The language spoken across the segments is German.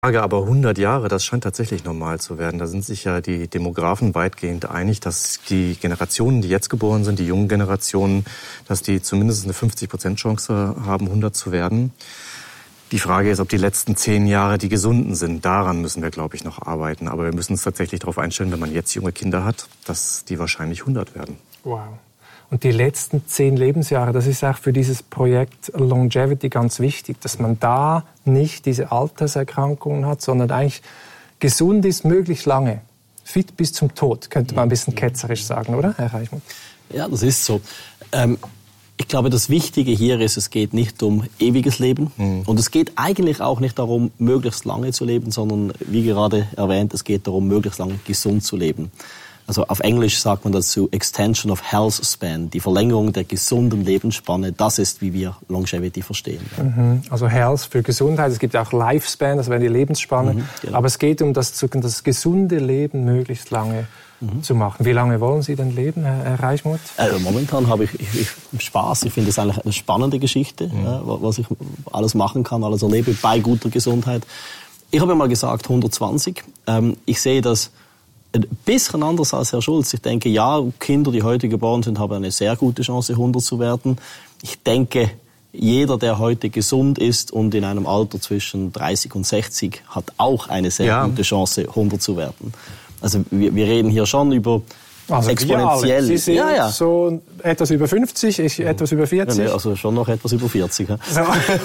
Aber 100 Jahre, das scheint tatsächlich normal zu werden. Da sind sich ja die Demografen weitgehend einig, dass die Generationen, die jetzt geboren sind, die jungen Generationen, dass die zumindest eine 50% Chance haben, 100 zu werden. Die Frage ist, ob die letzten 10 Jahre die gesunden sind. Daran müssen wir, glaube ich, noch arbeiten. Aber wir müssen uns tatsächlich darauf einstellen, wenn man jetzt junge Kinder hat, dass die wahrscheinlich 100 werden. Wow. Und die letzten 10 Lebensjahre, das ist auch für dieses Projekt Longevity ganz wichtig, dass man da nicht diese Alterserkrankungen hat, sondern eigentlich gesund ist, möglichst lange. Fit bis zum Tod, könnte man ein bisschen ketzerisch sagen, oder, Herr Reichmuth? Ja, das ist so. Ich glaube, das Wichtige hier ist, es geht nicht um ewiges Leben. Und es geht eigentlich auch nicht darum, möglichst lange zu leben, sondern, wie gerade erwähnt, es geht darum, möglichst lange gesund zu leben. Also auf Englisch sagt man dazu Extension of Health Span, die Verlängerung der gesunden Lebensspanne. Das ist, wie wir Longevity verstehen. Also Health für Gesundheit, es gibt auch Lifespan, das wäre die Lebensspanne. Genau. Aber es geht um das gesunde Leben möglichst lange zu machen. Wie lange wollen Sie denn leben, Herr Reichmuth? Momentan habe ich Spaß. Ich finde es eigentlich eine spannende Geschichte, was ich alles machen kann, alles erlebe bei guter Gesundheit. Ich habe ja mal gesagt 120. Ich sehe das ein bisschen anders als Herr Schulz. Ich denke, ja, Kinder, die heute geboren sind, haben eine sehr gute Chance, 100 zu werden. Ich denke, jeder, der heute gesund ist und in einem Alter zwischen 30 und 60, hat auch eine sehr gute Chance, 100 zu werden. Also wir reden hier schon über exponentiell. Sie sind so etwas über 50, ich etwas über 40. Ja, also schon noch etwas über 40. Ja. So.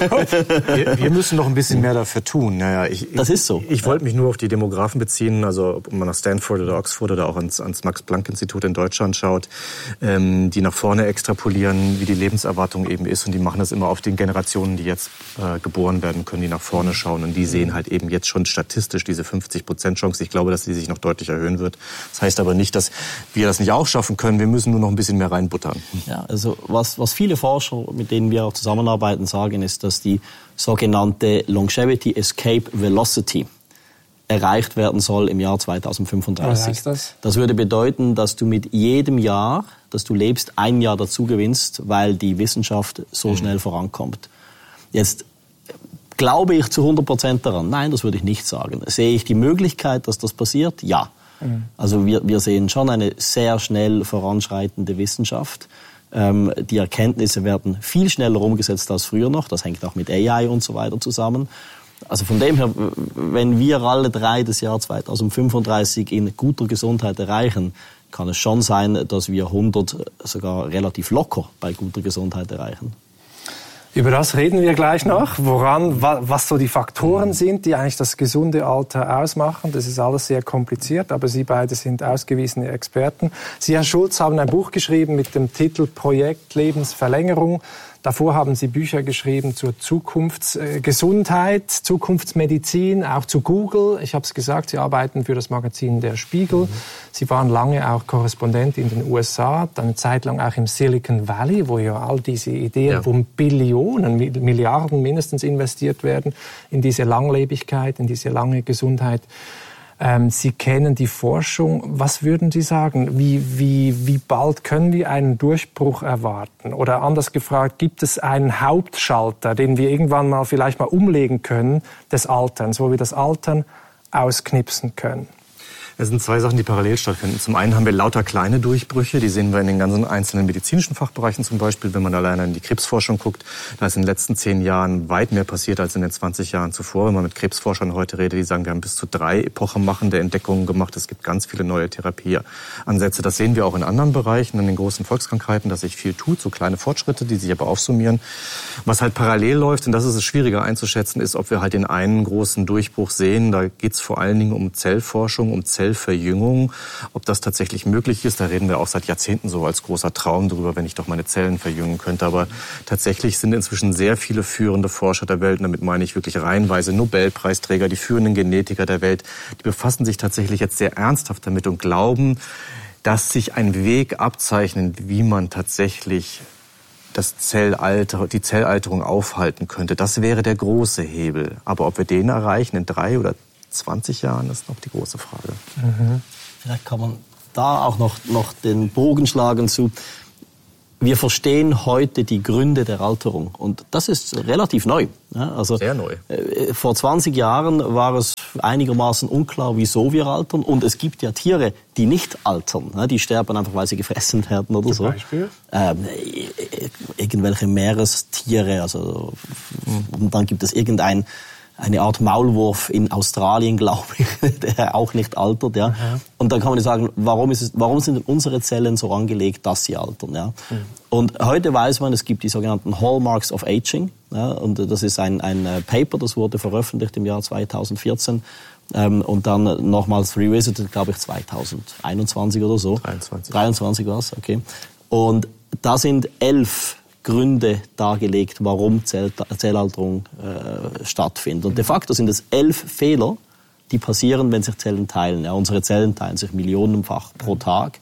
wir müssen noch ein bisschen mehr dafür tun. Naja, das ist so. Ich wollte mich nur auf die Demografen beziehen, also ob man nach Stanford oder Oxford oder auch ans Max-Planck-Institut in Deutschland schaut, die nach vorne extrapolieren, wie die Lebenserwartung eben ist. Und die machen das immer auf den Generationen, die jetzt geboren werden können, die nach vorne schauen. Und die sehen halt eben jetzt schon statistisch diese 50% Chance. Ich glaube, dass die sich noch deutlich erhöhen wird. Das heißt aber nicht, dass wir das nicht auch schaffen können. Wir müssen nur noch ein bisschen mehr reinbuttern. Ja, also was viele Forscher, mit denen wir auch zusammenarbeiten, sagen, ist, dass die sogenannte Longevity Escape Velocity erreicht werden soll im Jahr 2035. Was heißt das? Das würde bedeuten, dass du mit jedem Jahr, das du lebst, ein Jahr dazu gewinnst, weil die Wissenschaft so schnell vorankommt. Jetzt glaube ich zu 100% daran? Nein, das würde ich nicht sagen. Sehe ich die Möglichkeit, dass das passiert? Ja. Also wir sehen schon eine sehr schnell voranschreitende Wissenschaft. Die Erkenntnisse werden viel schneller umgesetzt als früher noch. Das hängt auch mit AI und so weiter zusammen. Also von dem her, wenn wir alle 3 das Jahr 2035 in guter Gesundheit erreichen, kann es schon sein, dass wir 100 sogar relativ locker bei guter Gesundheit erreichen. Über das reden wir gleich noch, was so die Faktoren sind, die eigentlich das gesunde Alter ausmachen. Das ist alles sehr kompliziert, aber Sie beide sind ausgewiesene Experten. Sie, Herr Schulz, haben ein Buch geschrieben mit dem Titel Projekt Lebensverlängerung. Davor haben Sie Bücher geschrieben zur Zukunftsgesundheit, Zukunftsmedizin, auch zu Google. Ich habe es gesagt, Sie arbeiten für das Magazin Der Spiegel. Sie waren lange auch Korrespondent in den USA, dann eine Zeit lang auch im Silicon Valley, wo ja all diese Ideen, wo Billionen, Milliarden mindestens investiert werden in diese Langlebigkeit, in diese lange Gesundheit. Sie kennen die Forschung. Was würden Sie sagen? Wie bald können wir einen Durchbruch erwarten? Oder anders gefragt, gibt es einen Hauptschalter, den wir irgendwann mal vielleicht mal umlegen können, des Alterns, wo wir das Altern ausknipsen können? Es sind 2 Sachen, die parallel stattfinden. Zum einen haben wir lauter kleine Durchbrüche, die sehen wir in den ganzen einzelnen medizinischen Fachbereichen zum Beispiel. Wenn man alleine in die Krebsforschung guckt, da ist in den letzten 10 Jahren weit mehr passiert als in den 20 Jahren zuvor. Wenn man mit Krebsforschern heute redet, die sagen, wir haben bis zu 3 epochemachende Entdeckungen gemacht. Es gibt ganz viele neue Therapieansätze. Das sehen wir auch in anderen Bereichen, in den großen Volkskrankheiten, dass sich viel tut, so kleine Fortschritte, die sich aber aufsummieren. Was halt parallel läuft, und das ist es schwieriger einzuschätzen, ist, ob wir halt den einen großen Durchbruch sehen. Da geht es vor allen Dingen um Zellforschung, um Zellverjüngung. Ob das tatsächlich möglich ist, da reden wir auch seit Jahrzehnten so als großer Traum drüber, wenn ich doch meine Zellen verjüngen könnte. Aber tatsächlich sind inzwischen sehr viele führende Forscher der Welt, und damit meine ich wirklich reihenweise Nobelpreisträger, die führenden Genetiker der Welt, die befassen sich tatsächlich jetzt sehr ernsthaft damit und glauben, dass sich ein Weg abzeichnet, wie man tatsächlich die Zellalterung aufhalten könnte. Das wäre der große Hebel. Aber ob wir den erreichen in 3 oder 20 Jahren, ist noch die große Frage. Vielleicht kann man da auch noch den Bogen schlagen zu. wir verstehen heute die Gründe der Alterung. Und das ist relativ neu. Ja, also, sehr neu. Vor 20 Jahren war es einigermaßen unklar, wieso wir altern. Und es gibt ja Tiere, die nicht altern. Ja, die sterben einfach, weil sie gefressen werden oder so. Zum Beispiel? Irgendwelche Meerestiere. Also, und dann gibt es eine Art Maulwurf in Australien, glaube ich, der auch nicht altert, ja. Und dann kann man sagen, warum sind denn unsere Zellen so angelegt, dass sie altern, ja? Und heute weiß man, es gibt die sogenannten Hallmarks of Aging, ja, und das ist ein Paper, das wurde veröffentlicht im Jahr 2014, und dann nochmals revisited, glaube ich, 2021 oder so. 23 war es, okay. Und da sind 11 Gründe dargelegt, warum Zellalterung stattfindet. Und de facto sind es 11 Fehler, die passieren, wenn sich Zellen teilen. Ja, unsere Zellen teilen sich millionenfach pro Tag.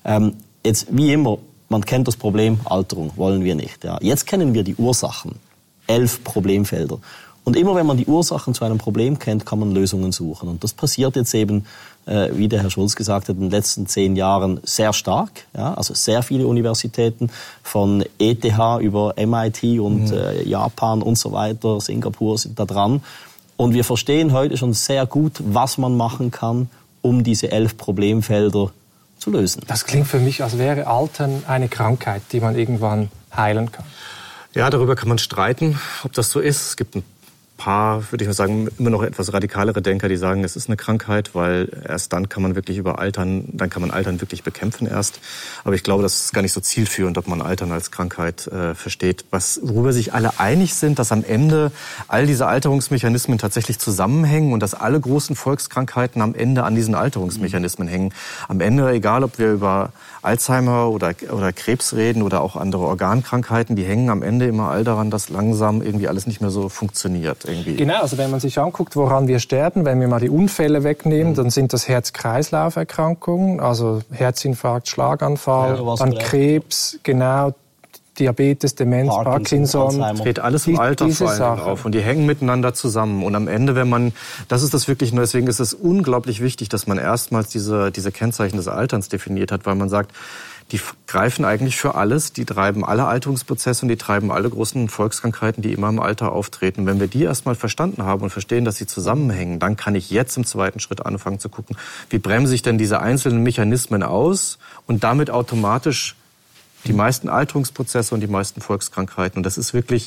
Jetzt, wie immer, man kennt das Problem, Alterung wollen wir nicht. Ja. Jetzt kennen wir die Ursachen. 11 Problemfelder. Und immer wenn man die Ursachen zu einem Problem kennt, kann man Lösungen suchen. Und das passiert jetzt eben, wie der Herr Schulz gesagt hat, in den letzten 10 Jahren sehr stark. Ja, also sehr viele Universitäten, von ETH über MIT und Japan und so weiter, Singapur sind da dran. Und wir verstehen heute schon sehr gut, was man machen kann, um diese 11 Problemfelder zu lösen. Das klingt für mich, als wäre Altern eine Krankheit, die man irgendwann heilen kann. Ja, darüber kann man streiten, ob das so ist. Es gibt ein paar, würde ich mal sagen, immer noch etwas radikalere Denker, die sagen, es ist eine Krankheit, weil erst dann kann man wirklich Altern wirklich bekämpfen erst. Aber ich glaube, das ist gar nicht so zielführend, ob man Altern als Krankheit versteht. Worüber sich alle einig sind, dass am Ende all diese Alterungsmechanismen tatsächlich zusammenhängen und dass alle großen Volkskrankheiten am Ende an diesen Alterungsmechanismen hängen. Am Ende, egal ob wir über Alzheimer oder Krebs reden oder auch andere Organkrankheiten, die hängen am Ende immer all daran, dass langsam irgendwie alles nicht mehr so funktioniert. Irgendwie. Genau, also wenn man sich anguckt, woran wir sterben, wenn wir mal die Unfälle wegnehmen, dann sind das Herz-Kreislauf-Erkrankungen, also Herzinfarkt, Schlaganfall, dann Krebs, genau, Diabetes, Demenz, Parkinson. Es geht alles im Alter vor allem auf und die hängen miteinander zusammen. Und am Ende, das ist das wirklich, deswegen ist es unglaublich wichtig, dass man erstmals diese Kennzeichen des Alterns definiert hat, weil man sagt, die greifen eigentlich für alles, die treiben alle Alterungsprozesse und die treiben alle großen Volkskrankheiten, die immer im Alter auftreten. Wenn wir die erstmal verstanden haben und verstehen, dass sie zusammenhängen, dann kann ich jetzt im zweiten Schritt anfangen zu gucken, wie bremse ich denn diese einzelnen Mechanismen aus und damit automatisch die meisten Alterungsprozesse und die meisten Volkskrankheiten. Und das ist wirklich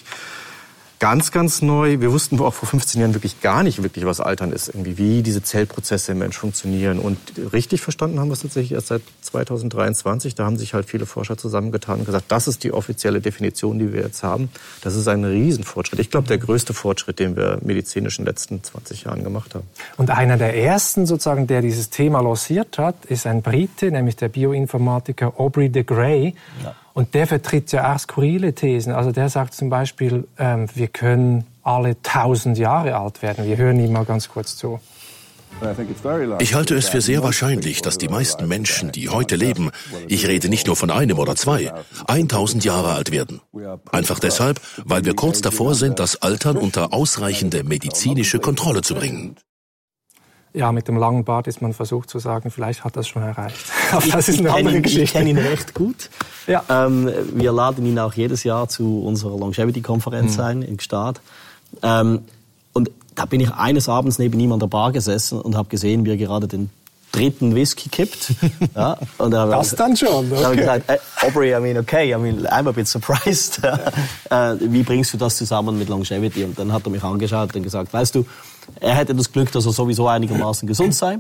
ganz, ganz neu. Wir wussten auch vor 15 Jahren wirklich gar nicht, was Altern ist, irgendwie, wie diese Zellprozesse im Mensch funktionieren. Und richtig verstanden haben wir es tatsächlich erst seit 2023. Da haben sich halt viele Forscher zusammengetan und gesagt, das ist die offizielle Definition, die wir jetzt haben. Das ist ein Riesenfortschritt. Ich glaube, der größte Fortschritt, den wir medizinisch in den letzten 20 Jahren gemacht haben. Und einer der ersten, sozusagen, der dieses Thema lanciert hat, ist ein Brite, nämlich der Bioinformatiker Aubrey de Grey. Ja. Und der vertritt ja auch skurrile Thesen. Also der sagt zum Beispiel, wir können alle 1000 Jahre alt werden. Wir hören ihm mal ganz kurz zu. Ich halte es für sehr wahrscheinlich, dass die meisten Menschen, die heute leben, ich rede nicht nur von einem oder zwei, 1000 Jahre alt werden. Einfach deshalb, weil wir kurz davor sind, das Altern unter ausreichende medizinische Kontrolle zu bringen. Ja, mit dem langen Bart ist man versucht zu sagen, vielleicht hat das schon erreicht. Aber das ist eine andere Geschichte. Ich kenne ihn recht gut. Ja. Wir laden ihn auch jedes Jahr zu unserer Longevity-Konferenz ein in Gstaad. Und da bin ich eines Abends neben ihm an der Bar gesessen und habe gesehen, wie er gerade den 3. Whisky kippt. Ja, und das dann schon? Okay. Da habe ich gesagt, Aubrey, I'm a bit surprised. Wie bringst du das zusammen mit Longevity? Und dann hat er mich angeschaut und gesagt, weißt du, er hätte das Glück, dass er sowieso einigermaßen gesund sei.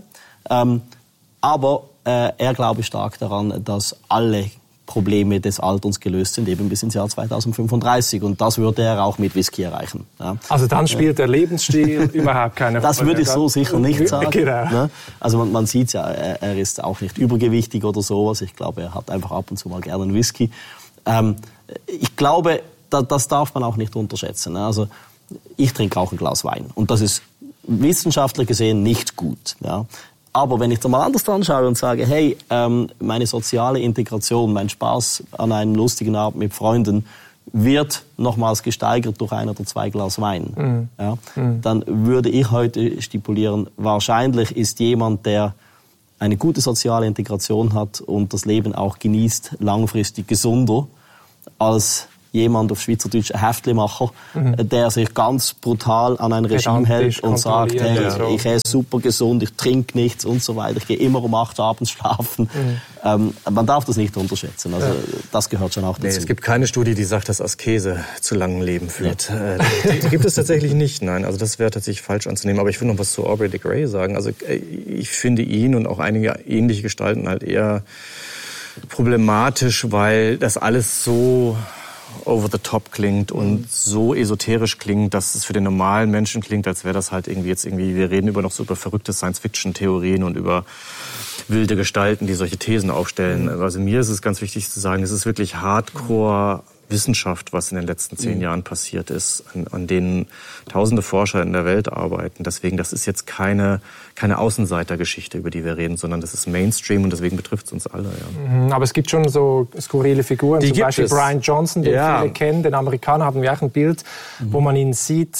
Aber er glaube stark daran, dass alle Probleme des Alterns gelöst sind, eben bis ins Jahr 2035. Und das würde er auch mit Whisky erreichen. Ja. Also dann spielt der Lebensstil überhaupt keine Rolle. Das würde ich so sicher nicht sagen. Genau. Ne? Also man sieht ja, er ist auch nicht übergewichtig oder sowas. Ich glaube, er hat einfach ab und zu mal gerne einen Whisky. Ich glaube, das darf man auch nicht unterschätzen. Ne? Also ich trinke auch ein Glas Wein. Und das ist wissenschaftlich gesehen nicht gut. Ja? Aber wenn ich es mal anders anschaue und sage, hey, meine soziale Integration, mein Spaß an einem lustigen Abend mit Freunden wird nochmals gesteigert durch 1 oder 2 Glas Wein, dann würde ich heute stipulieren, wahrscheinlich ist jemand, der eine gute soziale Integration hat und das Leben auch genießt, langfristig gesunder als jemand auf Schweizerdeutsch, ein Heftlimacher, der sich ganz brutal an ein Regime hält und sagt, hey, ich esse super gesund, ich trinke nichts und so weiter, ich gehe immer um 8 Uhr abends schlafen. Man darf das nicht unterschätzen, also das gehört schon auch dazu. Nee, es gibt keine Studie, die sagt, dass Askese zu langem Leben führt. Die gibt es tatsächlich nicht, nein, also das wäre tatsächlich falsch anzunehmen. Aber ich will noch was zu Aubrey de Grey sagen. Also ich finde ihn und auch einige ähnliche Gestalten halt eher problematisch, weil das alles so over the top klingt und so esoterisch klingt, dass es für den normalen Menschen klingt, als wäre das halt wir reden über verrückte Science-Fiction-Theorien und über wilde Gestalten, die solche Thesen aufstellen. Also mir ist es ganz wichtig zu sagen, es ist wirklich Hardcore Wissenschaft, was in den letzten 10 Jahren passiert ist, an denen tausende Forscher in der Welt arbeiten. Deswegen, das ist jetzt keine Außenseitergeschichte, über die wir reden, sondern das ist Mainstream und deswegen betrifft es uns alle. Ja. Aber es gibt schon so skurrile Figuren, zum Beispiel Brian Johnson, den viele kennen, den Amerikaner, haben wir auch ein Bild, wo man ihn sieht.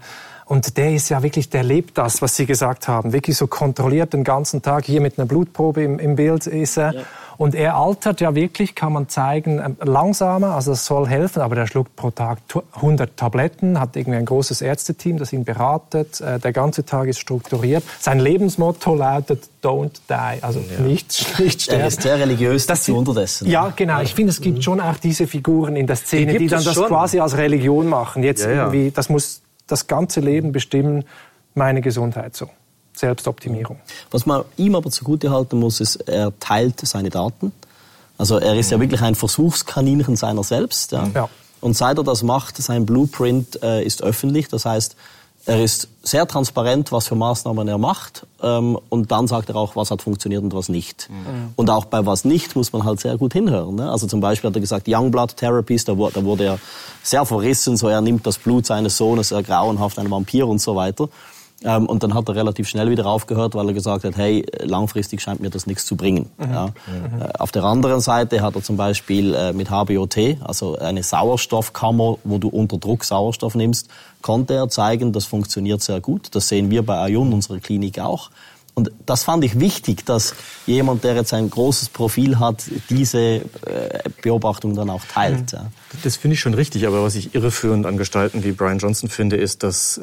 Und der ist ja wirklich, der lebt das, was Sie gesagt haben, wirklich so kontrolliert den ganzen Tag. Hier mit einer Blutprobe im Bild ist er. Ja. Und er altert ja wirklich, kann man zeigen, langsamer, also das soll helfen, aber der schluckt pro Tag 100 Tabletten, hat irgendwie ein großes Ärzteteam, das ihn beratet, der ganze Tag ist strukturiert. Sein Lebensmotto lautet Don't die, also nicht sterben. Er ist sehr religiös dazu unterdessen. Ja, genau, ich finde, es gibt schon auch diese Figuren in der Szene, die dann das quasi als Religion machen. Jetzt irgendwie, das muss das ganze Leben bestimmen, meine Gesundheit so. Selbstoptimierung. Was man ihm aber zugutehalten muss, ist, er teilt seine Daten. Also er ist ja wirklich ein Versuchskaninchen seiner selbst. Ja. Ja. Und seit er das macht, sein Blueprint ist öffentlich. Das heißt, er ist sehr transparent, was für Maßnahmen er macht. Und dann sagt er auch, was hat funktioniert und was nicht. Und auch bei was nicht muss man halt sehr gut hinhören. Ne? Also zum Beispiel hat er gesagt, Youngblood Therapies, da wurde er sehr verrissen. So, er nimmt das Blut seines Sohnes, grauenhaft, ein Vampir und so weiter. Und dann hat er relativ schnell wieder aufgehört, weil er gesagt hat, hey, langfristig scheint mir das nichts zu bringen. Ja. Auf der anderen Seite hat er zum Beispiel mit HBOT, also eine Sauerstoffkammer, wo du unter Druck Sauerstoff nimmst, konnte er zeigen, das funktioniert sehr gut. Das sehen wir bei Ayun, unserer Klinik auch. Und das fand ich wichtig, dass jemand, der jetzt ein großes Profil hat, diese Beobachtung dann auch teilt. Ja. Das finde ich schon richtig, aber was ich irreführend an Gestalten wie Brian Johnson finde, ist, dass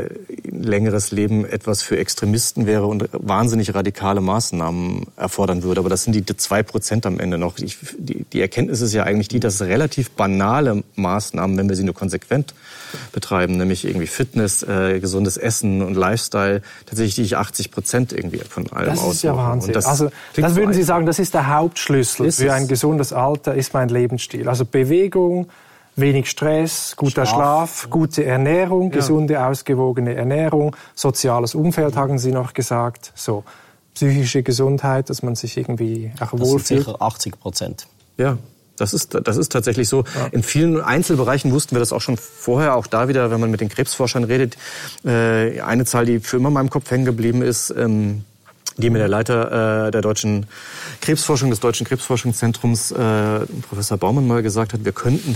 längeres Leben etwas für Extremisten wäre und wahnsinnig radikale Maßnahmen erfordern würde. Aber das sind die 2% am Ende noch. Die Erkenntnis ist ja eigentlich die, dass relativ banale Maßnahmen, wenn wir sie nur konsequent betreiben, nämlich irgendwie Fitness, gesundes Essen und Lifestyle, tatsächlich 80% irgendwie von allem ausmachen. Das ist ja Wahnsinn. Also das würden Sie sagen, das ist der Hauptschlüssel für ein gesundes Alter, ist mein Lebensstil. Also Bewegung, wenig Stress, guter Schlaf, gute Ernährung, gesunde, ausgewogene Ernährung, soziales Umfeld, haben Sie noch gesagt. So, psychische Gesundheit, dass man sich irgendwie auch wohlfühlt. Das sind sicher 80%. Ja. Das ist tatsächlich so. Ja. In vielen Einzelbereichen wussten wir das auch schon vorher. Auch da wieder, wenn man mit den Krebsforschern redet, eine Zahl, die für immer in meinem Kopf hängen geblieben ist, die mir der Leiter der deutschen Krebsforschung, des Deutschen Krebsforschungszentrums, Professor Baumann, mal gesagt hat, wir könnten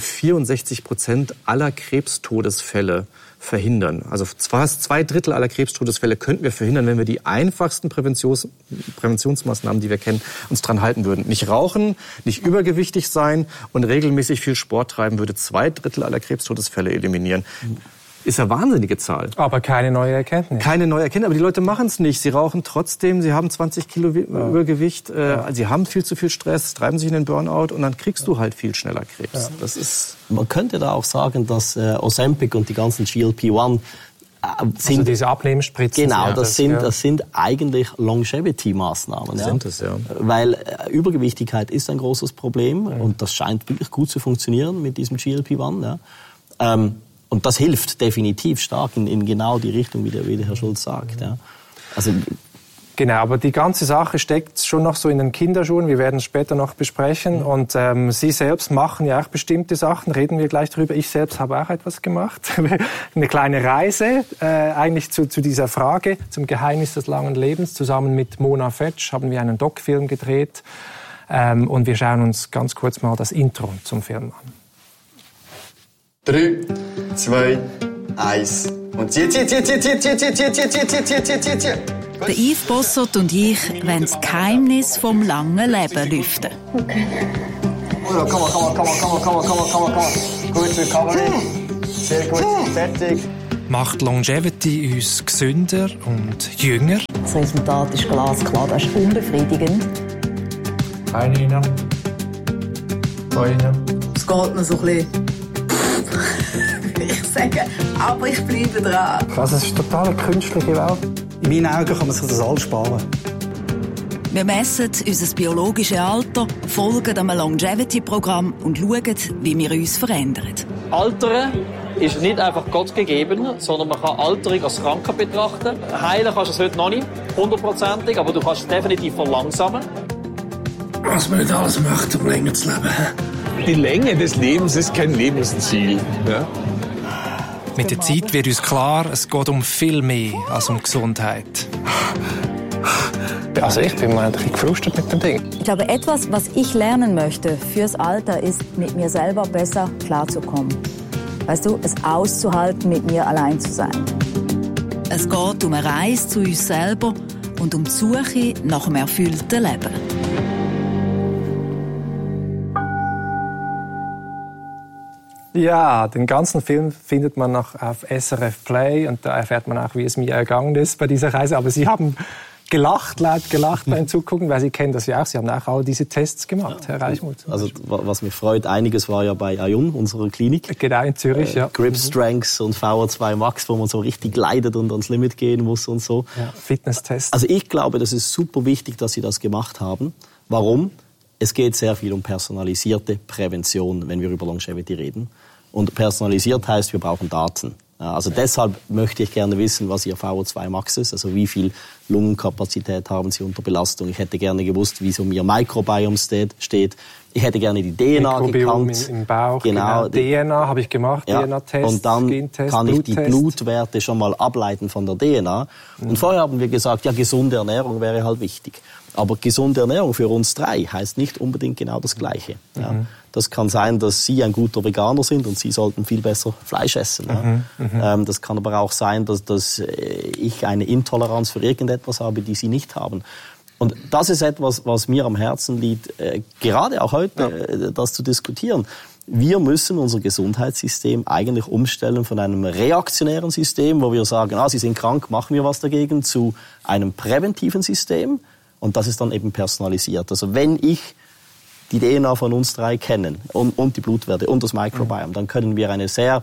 64% aller Krebstodesfälle verhindern. Also fast 2/3 aller Krebstodesfälle könnten wir verhindern, wenn wir die einfachsten Präventionsmaßnahmen, die wir kennen, uns dran halten würden. Nicht rauchen, nicht übergewichtig sein und regelmäßig viel Sport treiben würde 2/3 aller Krebstodesfälle eliminieren. Ist ja wahnsinnige Zahl. Aber keine neue Erkenntnis. Keine neue Erkenntnis, aber die Leute machen es nicht. Sie rauchen trotzdem, sie haben 20 Kilo Übergewicht, sie haben viel zu viel Stress, treiben sich in den Burnout und dann kriegst du halt viel schneller Krebs. Ja. Das ist. Man könnte da auch sagen, dass Ozempic und die ganzen GLP-1 sind, also diese Abnehmspritzen. Genau, das sind eigentlich Longevity-Maßnahmen. Ja? Sind es, ja. Weil Übergewichtigkeit ist ein großes Problem und das scheint wirklich gut zu funktionieren mit diesem GLP-1. Ja? Und das hilft definitiv stark in genau die Richtung, wie der Herr Schulz sagt. Ja. Also, genau, aber die ganze Sache steckt schon noch so in den Kinderschuhen. Wir werden es später noch besprechen. Und Sie selbst machen ja auch bestimmte Sachen, reden wir gleich drüber. Ich selbst habe auch etwas gemacht. Eine kleine Reise eigentlich zu dieser Frage, zum Geheimnis des langen Lebens. Zusammen mit Mona Fetsch haben wir einen Doc-Film gedreht. Und wir schauen uns ganz kurz mal das Intro zum Film an. 3, 2, 1 und zieh. Der Yves Bossert und ich wollen das Geheimnis vom langen Leben lüften. Okay. Udo, komm mal. Gut, Recovery. Sehr gut, fertig. Macht Longevity uns gesünder und jünger? Das Resultat ist glasklar, das ist unbefriedigend. Eine. Es geht noch so ein bisschen. Ich sage, aber ich bleibe dran. Also es ist eine total künstliche Welt. In meinen Augen kann man sich das alles sparen. Wir messen unser biologisches Alter, folgen einem Longevity-Programm und schauen, wie wir uns verändern. Altern ist nicht einfach Gott gegeben, sondern man kann Alterung als Krankheit betrachten. Heilen kannst du es heute noch nicht, 100%, aber du kannst es definitiv verlangsamen. Was man nicht alles macht, um länger zu leben. Die Länge des Lebens ist kein Lebensziel. Ja? Mit der Zeit wird uns klar, es geht um viel mehr als um Gesundheit. Also ich bin mal ein bisschen gefrustet mit dem Ding. Ich glaube, etwas, was ich lernen möchte fürs Alter, ist, mit mir selber besser klarzukommen. Weißt du, es auszuhalten, mit mir allein zu sein. Es geht um eine Reise zu uns selber und um die Suche nach einem erfüllten Leben. Ja, den ganzen Film findet man noch auf SRF Play und da erfährt man auch, wie es mir ergangen ist bei dieser Reise. Aber Sie haben laut gelacht beim Zugucken, weil Sie kennen das ja auch. Sie haben auch all diese Tests gemacht, Herr Reichmuth. Also was mich freut, einiges war ja bei Ayun, unserer Klinik. Genau, in Zürich, ja. Grip Strengths und VO2 Max, wo man so richtig leidet und ans Limit gehen muss und so. Ja, Fitnesstests. Also ich glaube, das ist super wichtig, dass Sie das gemacht haben. Warum? Es geht sehr viel um personalisierte Prävention, wenn wir über Longevity reden. Und personalisiert heißt, wir brauchen Daten. Also deshalb möchte ich gerne wissen, was Ihr VO2 Max ist, also wie viel Lungenkapazität haben Sie unter Belastung. Ich hätte gerne gewusst, wie es um Ihr Mikrobiom steht. Ich hätte gerne die DNA gekannt. Im Bauch, genau. DNA habe ich gemacht, ja. DNA-Test, und dann Gentest, kann ich Bluttest. Die Blutwerte schon mal ableiten von der DNA. Und vorher haben wir gesagt, ja, gesunde Ernährung wäre halt wichtig. Aber gesunde Ernährung für uns drei heißt nicht unbedingt genau das Gleiche. Ja. Das kann sein, dass Sie ein guter Veganer sind und Sie sollten viel besser Fleisch essen. Das kann aber auch sein, dass ich eine Intoleranz für irgendetwas habe, die Sie nicht haben. Und das ist etwas, was mir am Herzen liegt, gerade auch heute, das zu diskutieren. Wir müssen unser Gesundheitssystem eigentlich umstellen von einem reaktionären System, wo wir sagen, Sie sind krank, machen wir was dagegen, zu einem präventiven System. Und das ist dann eben personalisiert. Also wenn ich die DNA von uns drei kennen und die Blutwerte und das Mikrobiom, dann können wir eine sehr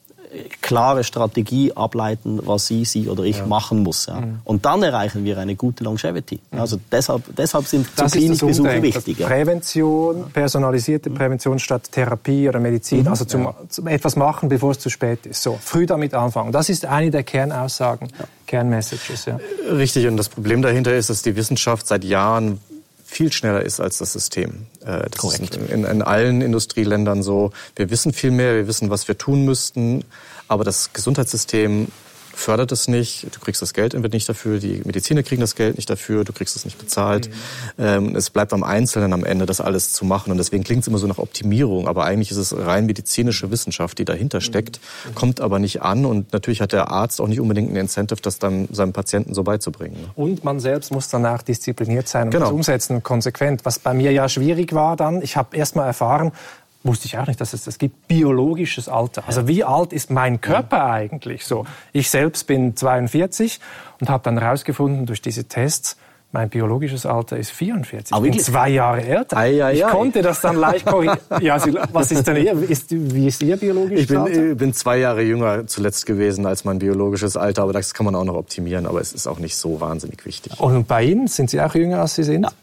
klare Strategie ableiten, was Sie oder ich machen muss. Ja. Und dann erreichen wir eine gute Longevity. Also deshalb sind Klinikbesuche wichtig. Prävention, personalisierte Prävention statt Therapie oder Medizin, also zum etwas machen, bevor es zu spät ist. So, früh damit anfangen. Das ist eine der Kernaussagen, Kernmessages. Ja. Richtig, und das Problem dahinter ist, dass die Wissenschaft seit Jahren viel schneller ist als das System. Das ist in allen Industrieländern so. Wir wissen viel mehr, wir wissen, was wir tun müssten, aber das Gesundheitssystem fördert es nicht. Du kriegst das Geld nicht dafür, die Mediziner kriegen das Geld nicht dafür, du kriegst es nicht bezahlt. Es bleibt am Einzelnen am Ende, das alles zu machen. Und deswegen klingt es immer so nach Optimierung, aber eigentlich ist es rein medizinische Wissenschaft, die dahinter steckt, kommt aber nicht an. Und natürlich hat der Arzt auch nicht unbedingt ein Incentive, das dann seinem Patienten so beizubringen. Und man selbst muss danach diszipliniert sein und das umsetzen und konsequent. Was bei mir ja schwierig war dann, ich habe erst mal erfahren, wusste ich auch nicht, dass es gibt biologisches Alter. Also wie alt ist mein Körper eigentlich so? Ich selbst bin 42 und habe dann herausgefunden durch diese Tests, mein biologisches Alter ist 44. Ich bin 2 Jahre älter. Ich konnte das dann leicht korrigieren. Ja, was ist denn wie ist Ihr biologisches Alter? Ich bin 2 Jahre jünger zuletzt gewesen als mein biologisches Alter, aber das kann man auch noch optimieren, aber es ist auch nicht so wahnsinnig wichtig. Und bei Ihnen, sind Sie auch jünger, als Sie sind? Ja,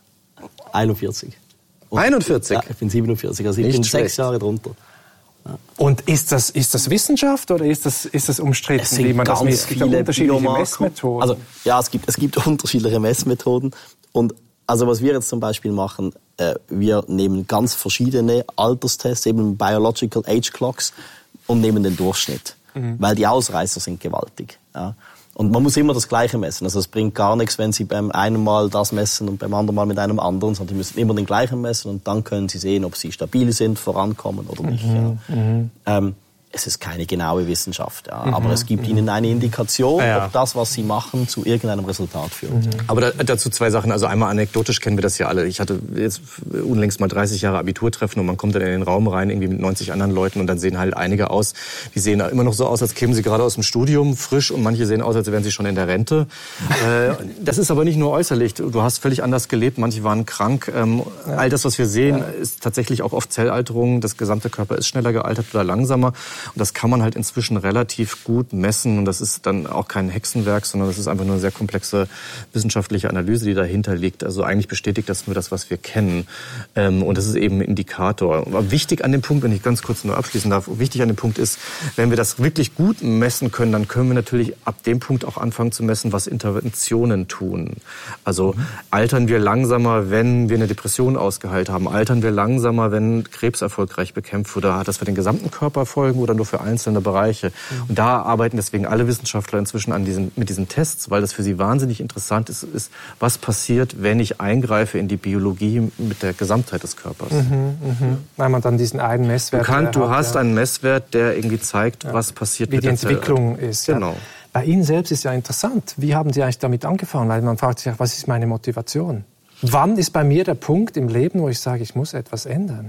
41. 41? Ja, ich bin 47, also ich bin 6 Jahre drunter. Ja. Und ist das Wissenschaft oder ist das umstritten? Es sind ganz viele unterschiedliche Messmethoden. Also, ja, es gibt unterschiedliche Messmethoden. Und also was wir jetzt zum Beispiel machen, wir nehmen ganz verschiedene Alterstests, eben Biological Age Clocks, und nehmen den Durchschnitt. Weil die Ausreißer sind gewaltig. Ja. Und man muss immer das Gleiche messen. Also es bringt gar nichts, wenn Sie beim einen Mal das messen und beim anderen Mal mit einem anderen, sondern Sie müssen immer den gleichen messen und dann können Sie sehen, ob Sie stabil sind, vorankommen oder nicht. Ja. es ist keine genaue Wissenschaft, ja. Aber es gibt ihnen eine Indikation, ob das, was sie machen, zu irgendeinem Resultat führt. Aber dazu 2 Sachen. Also einmal anekdotisch kennen wir das ja alle. Ich hatte jetzt unlängst mal 30 Jahre Abiturtreffen und man kommt dann in den Raum rein, irgendwie mit 90 anderen Leuten und dann sehen halt einige aus, die sehen immer noch so aus, als kämen sie gerade aus dem Studium, frisch, und manche sehen aus, als wären sie schon in der Rente. Das ist aber nicht nur äußerlich. Du hast völlig anders gelebt, manche waren krank. All das, was wir sehen, ist tatsächlich auch oft Zellalterung. Das gesamte Körper ist schneller gealtert oder langsamer. Und das kann man halt inzwischen relativ gut messen. Und das ist dann auch kein Hexenwerk, sondern das ist einfach nur eine sehr komplexe wissenschaftliche Analyse, die dahinter liegt. Also eigentlich bestätigt das nur das, was wir kennen. Und das ist eben ein Indikator. Aber wichtig an dem Punkt, wenn ich ganz kurz nur abschließen darf, wichtig an dem Punkt ist, wenn wir das wirklich gut messen können, dann können wir natürlich ab dem Punkt auch anfangen zu messen, was Interventionen tun. Also altern wir langsamer, wenn wir eine Depression ausgeheilt haben? Altern wir langsamer, wenn Krebs erfolgreich bekämpft wurde? Hat das für den gesamten Körper Folgen oder nur für einzelne Bereiche? Und da arbeiten deswegen alle Wissenschaftler inzwischen mit diesen Tests, weil das für sie wahnsinnig interessant ist, was passiert, wenn ich eingreife in die Biologie mit der Gesamtheit des Körpers. Weil man dann diesen einen Messwert Du hast einen Messwert, der irgendwie zeigt, was passiert wie mit die der Zelle. Entwicklung ist. Genau. Ja. Bei Ihnen selbst ist ja interessant. Wie haben Sie eigentlich damit angefangen? Weil man fragt sich, was ist meine Motivation? Wann ist bei mir der Punkt im Leben, wo ich sage, ich muss etwas ändern?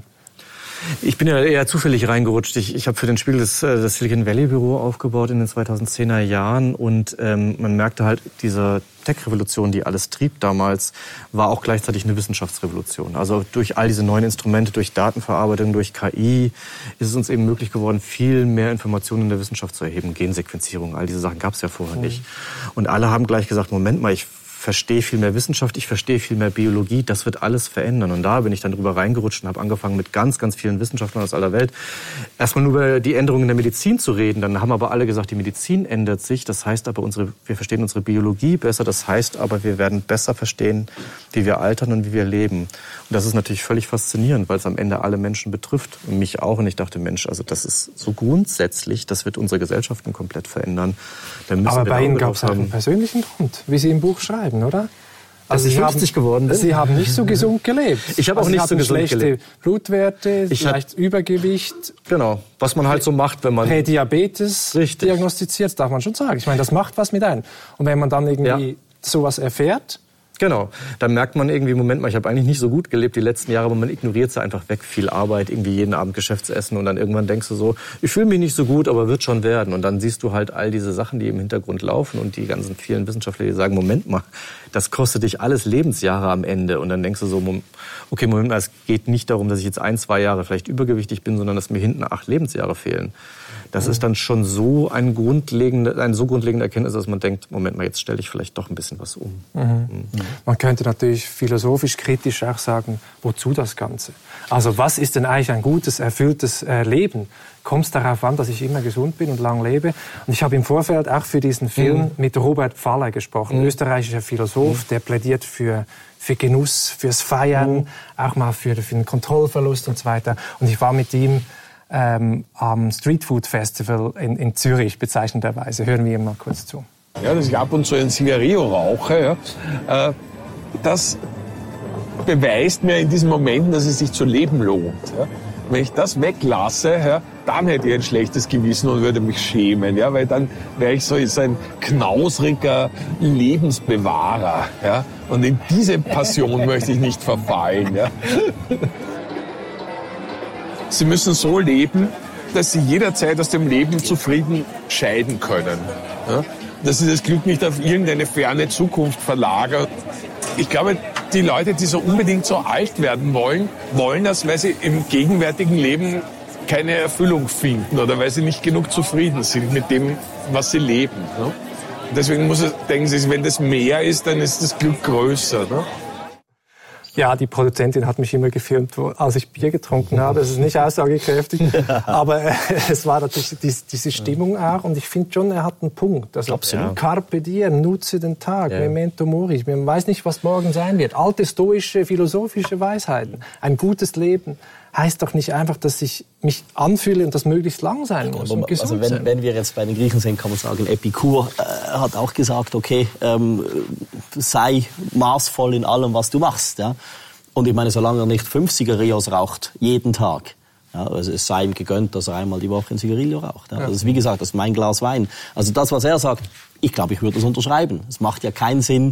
Ich bin ja eher zufällig reingerutscht. Ich habe für den Spiegel das Silicon Valley Büro aufgebaut in den 2010er Jahren und man merkte halt, diese Tech-Revolution, die alles trieb damals, war auch gleichzeitig eine Wissenschaftsrevolution. Also durch all diese neuen Instrumente, durch Datenverarbeitung, durch KI ist es uns eben möglich geworden, viel mehr Informationen in der Wissenschaft zu erheben. Gensequenzierung, all diese Sachen gab es ja vorher nicht. Und alle haben gleich gesagt, Moment mal, ich verstehe viel mehr Wissenschaft, ich verstehe viel mehr Biologie, das wird alles verändern. Und da bin ich dann drüber reingerutscht und habe angefangen, mit ganz, ganz vielen Wissenschaftlern aus aller Welt erstmal nur über die Änderungen in der Medizin zu reden. Dann haben aber alle gesagt, die Medizin ändert sich, das heißt aber, wir verstehen unsere Biologie besser, das heißt aber, wir werden besser verstehen, wie wir altern und wie wir leben. Und das ist natürlich völlig faszinierend, weil es am Ende alle Menschen betrifft, und mich auch. Und ich dachte, Mensch, also das ist so grundsätzlich, das wird unsere Gesellschaften komplett verändern. Aber bei Ihnen gab es einen persönlichen Grund, wie Sie im Buch schreiben, oder? Also ich 50 geworden bin. Sie haben nicht so gesund gelebt. Ich habe auch nicht so gesund gelebt. Schlechte Blutwerte, vielleicht Übergewicht. Genau, was man halt so macht, wenn man Prädiabetes diagnostiziert, darf man schon sagen. Ich meine, das macht was mit einem. Und wenn man dann irgendwie sowas erfährt. Genau, dann merkt man irgendwie, Moment mal, ich habe eigentlich nicht so gut gelebt die letzten Jahre, aber man ignoriert es einfach weg. Viel Arbeit, irgendwie jeden Abend Geschäftsessen, und dann irgendwann denkst du so, ich fühle mich nicht so gut, aber wird schon werden. Und dann siehst du halt all diese Sachen, die im Hintergrund laufen, und die ganzen vielen Wissenschaftler, die sagen, Moment mal, das kostet dich alles Lebensjahre am Ende. Und dann denkst du so, okay, Moment mal, es geht nicht darum, dass ich jetzt 1-2 Jahre vielleicht übergewichtig bin, sondern dass mir hinten 8 Lebensjahre fehlen. Das ist dann schon so eine so grundlegende Erkenntnis, dass man denkt, Moment mal, jetzt stelle ich vielleicht doch ein bisschen was um. Man könnte natürlich philosophisch, kritisch auch sagen, wozu das Ganze? Also was ist denn eigentlich ein gutes, erfülltes Leben? Kommt es darauf an, dass ich immer gesund bin und lang lebe? Und ich habe im Vorfeld auch für diesen Film mit Robert Pfaller gesprochen, österreichischer Philosoph, der plädiert für Genuss, fürs Feiern, auch mal für den Kontrollverlust und so weiter. Und ich war mit ihm am Street Food Festival in Zürich, bezeichnenderweise. Hören wir ihm mal kurz zu. Ja, dass ich ab und zu ein Zigarillo rauche, ja, das beweist mir in diesen Momenten, dass es sich zu leben lohnt. Ja. Wenn ich das weglasse, ja, dann hätte ich ein schlechtes Gewissen und würde mich schämen, ja, weil dann wäre ich so ein knausriger Lebensbewahrer. Ja, und in diese Passion möchte ich nicht verfallen. Ja. Sie müssen so leben, dass Sie jederzeit aus dem Leben zufrieden scheiden können. Ja? Dass Sie das Glück nicht auf irgendeine ferne Zukunft verlagern. Ich glaube, die Leute, die so unbedingt so alt werden wollen das, weil sie im gegenwärtigen Leben keine Erfüllung finden oder weil sie nicht genug zufrieden sind mit dem, was sie leben. Ja? Deswegen denken Sie, wenn das mehr ist, dann ist das Glück größer. Ne? Ja, die Produzentin hat mich immer gefilmt, als ich Bier getrunken habe. Das ist nicht aussagekräftig, aber es war natürlich diese Stimmung auch. Und ich finde schon, er hat einen Punkt. Also, absolut. Carpe diem, nutze den Tag, memento mori. Man weiß nicht, was morgen sein wird. Alte stoische, philosophische Weisheiten. Ein gutes Leben heißt doch nicht einfach, dass ich mich anfühle und das möglichst lang sein muss und gesund sein. Wenn wir jetzt bei den Griechen sind, kann man sagen, Epikur hat auch gesagt, okay, sei maßvoll in allem, was du machst. Ja? Und ich meine, solange er nicht 5 Zigarillos raucht, jeden Tag, Ja, also es sei ihm gegönnt, dass er einmal die Woche ein Zigarillo raucht. Ja. Das ist, wie gesagt, das ist mein Glas Wein. Also das, was er sagt, ich glaube, ich würde das unterschreiben. Es macht ja keinen Sinn,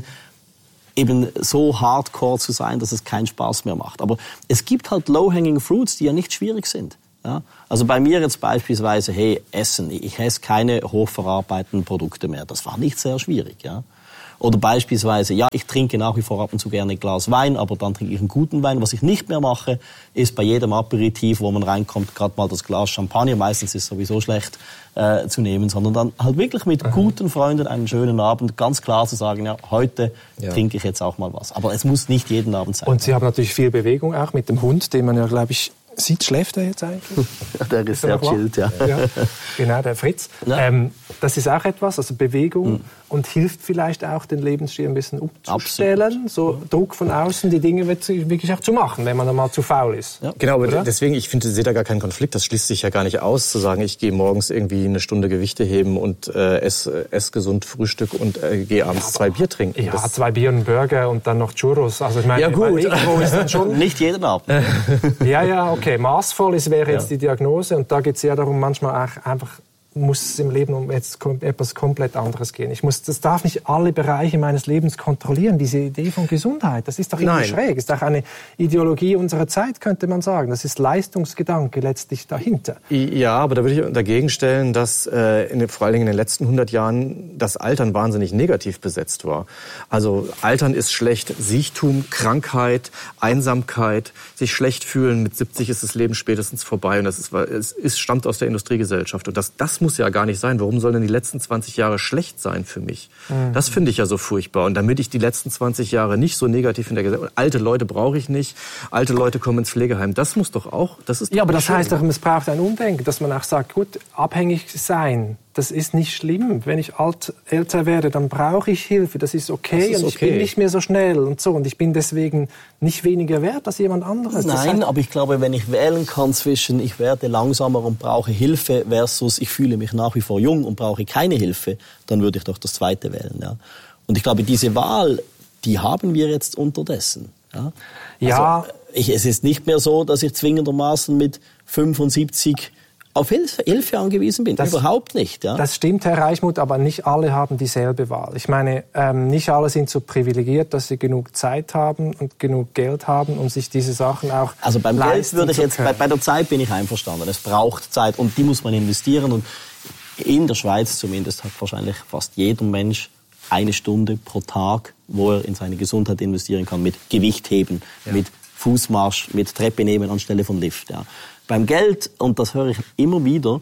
eben so hardcore zu sein, dass es keinen Spaß mehr macht. Aber es gibt halt low-hanging fruits, die ja nicht schwierig sind. Ja? Also bei mir jetzt beispielsweise, hey, Essen. Ich esse keine hochverarbeiteten Produkte mehr. Das war nicht sehr schwierig. Ja? Oder beispielsweise, ja, ich trinke nach wie vor ab und zu gerne ein Glas Wein, aber dann trinke ich einen guten Wein. Was ich nicht mehr mache, ist bei jedem Aperitif, wo man reinkommt, gerade mal das Glas Champagner. Meistens ist es sowieso schlecht zu nehmen, sondern dann halt wirklich mit guten Freunden einen schönen Abend, ganz klar zu sagen, ja, heute trinke ich jetzt auch mal was. Aber es muss nicht jeden Abend sein. Und Sie haben natürlich viel Bewegung auch mit dem Hund, den man ja, glaube ich, sieht, schläft er jetzt eigentlich? Der ist sehr chillt, ja. Genau, der Fritz. Ja. Das ist auch etwas, also Bewegung und hilft vielleicht auch, den Lebensstil ein bisschen umzustellen. Absolut. So Druck von außen, die Dinge wirklich auch zu machen, wenn man dann mal zu faul ist. Ja. Genau, aber deswegen, ich finde, sehe da gar keinen Konflikt. Das schließt sich ja gar nicht aus, zu sagen, ich gehe morgens irgendwie eine Stunde Gewichte heben und esse gesund Frühstück und gehe abends 2 Bier trinken. Ja, 2 Bier und einen Burger und dann noch Churros. Also ich meine, ja gut, ist dann schon nicht jeden Abend. Ja, okay, maßvoll wäre jetzt die Diagnose und da geht es ja darum, manchmal auch einfach muss es im Leben um etwas komplett anderes gehen. Das darf nicht alle Bereiche meines Lebens kontrollieren, diese Idee von Gesundheit. Das ist doch irgendwie schräg. Das ist doch eine Ideologie unserer Zeit, könnte man sagen. Das ist Leistungsgedanke letztlich dahinter. Ja, aber da würde ich dagegen stellen, dass vor allen Dingen in den letzten 100 Jahren das Altern wahnsinnig negativ besetzt war. Also Altern ist schlecht, Siechtum, Krankheit, Einsamkeit, sich schlecht fühlen. Mit 70 ist das Leben spätestens vorbei. Und es stammt aus der Industriegesellschaft. Und das muss ja gar nicht sein. Warum sollen denn die letzten 20 Jahre schlecht sein für mich? Das finde ich ja so furchtbar. Und damit ich die letzten 20 Jahre nicht so negativ in der Gesellschaft... Alte Leute brauche ich nicht. Alte Leute kommen ins Pflegeheim. Das muss doch auch... Das ist ja, aber das heißt doch, es braucht ein Umdenken, dass man auch sagt, gut, abhängig sein, das ist nicht schlimm. Wenn ich älter werde, dann brauche ich Hilfe. Das ist okay und ich bin nicht mehr so schnell und so. Und ich bin deswegen nicht weniger wert als jemand anderes. Nein, aber ich glaube, wenn ich wählen kann zwischen ich werde langsamer und brauche Hilfe versus ich fühle mich nach wie vor jung und brauche keine Hilfe, dann würde ich doch das Zweite wählen. Ja. Und ich glaube, diese Wahl, die haben wir jetzt unterdessen. Ja. Also, es ist nicht mehr so, dass ich zwingendermaßen mit 75 auf Hilfe angewiesen bin. Überhaupt nicht. Ja. Das stimmt, Herr Reichmuth, aber nicht alle haben dieselbe Wahl. Ich meine, nicht alle sind so privilegiert, dass sie genug Zeit haben und genug Geld haben, um sich diese Sachen auch also beim Geld würde ich jetzt, bei der Zeit bin ich einverstanden. Es braucht Zeit und die muss man investieren. Und in der Schweiz zumindest hat wahrscheinlich fast jeder Mensch 1 Stunde pro Tag, wo er in seine Gesundheit investieren kann, mit Gewichtheben, mit Fußmarsch, mit Treppe nehmen anstelle von Lift. Ja. Beim Geld, und das höre ich immer wieder,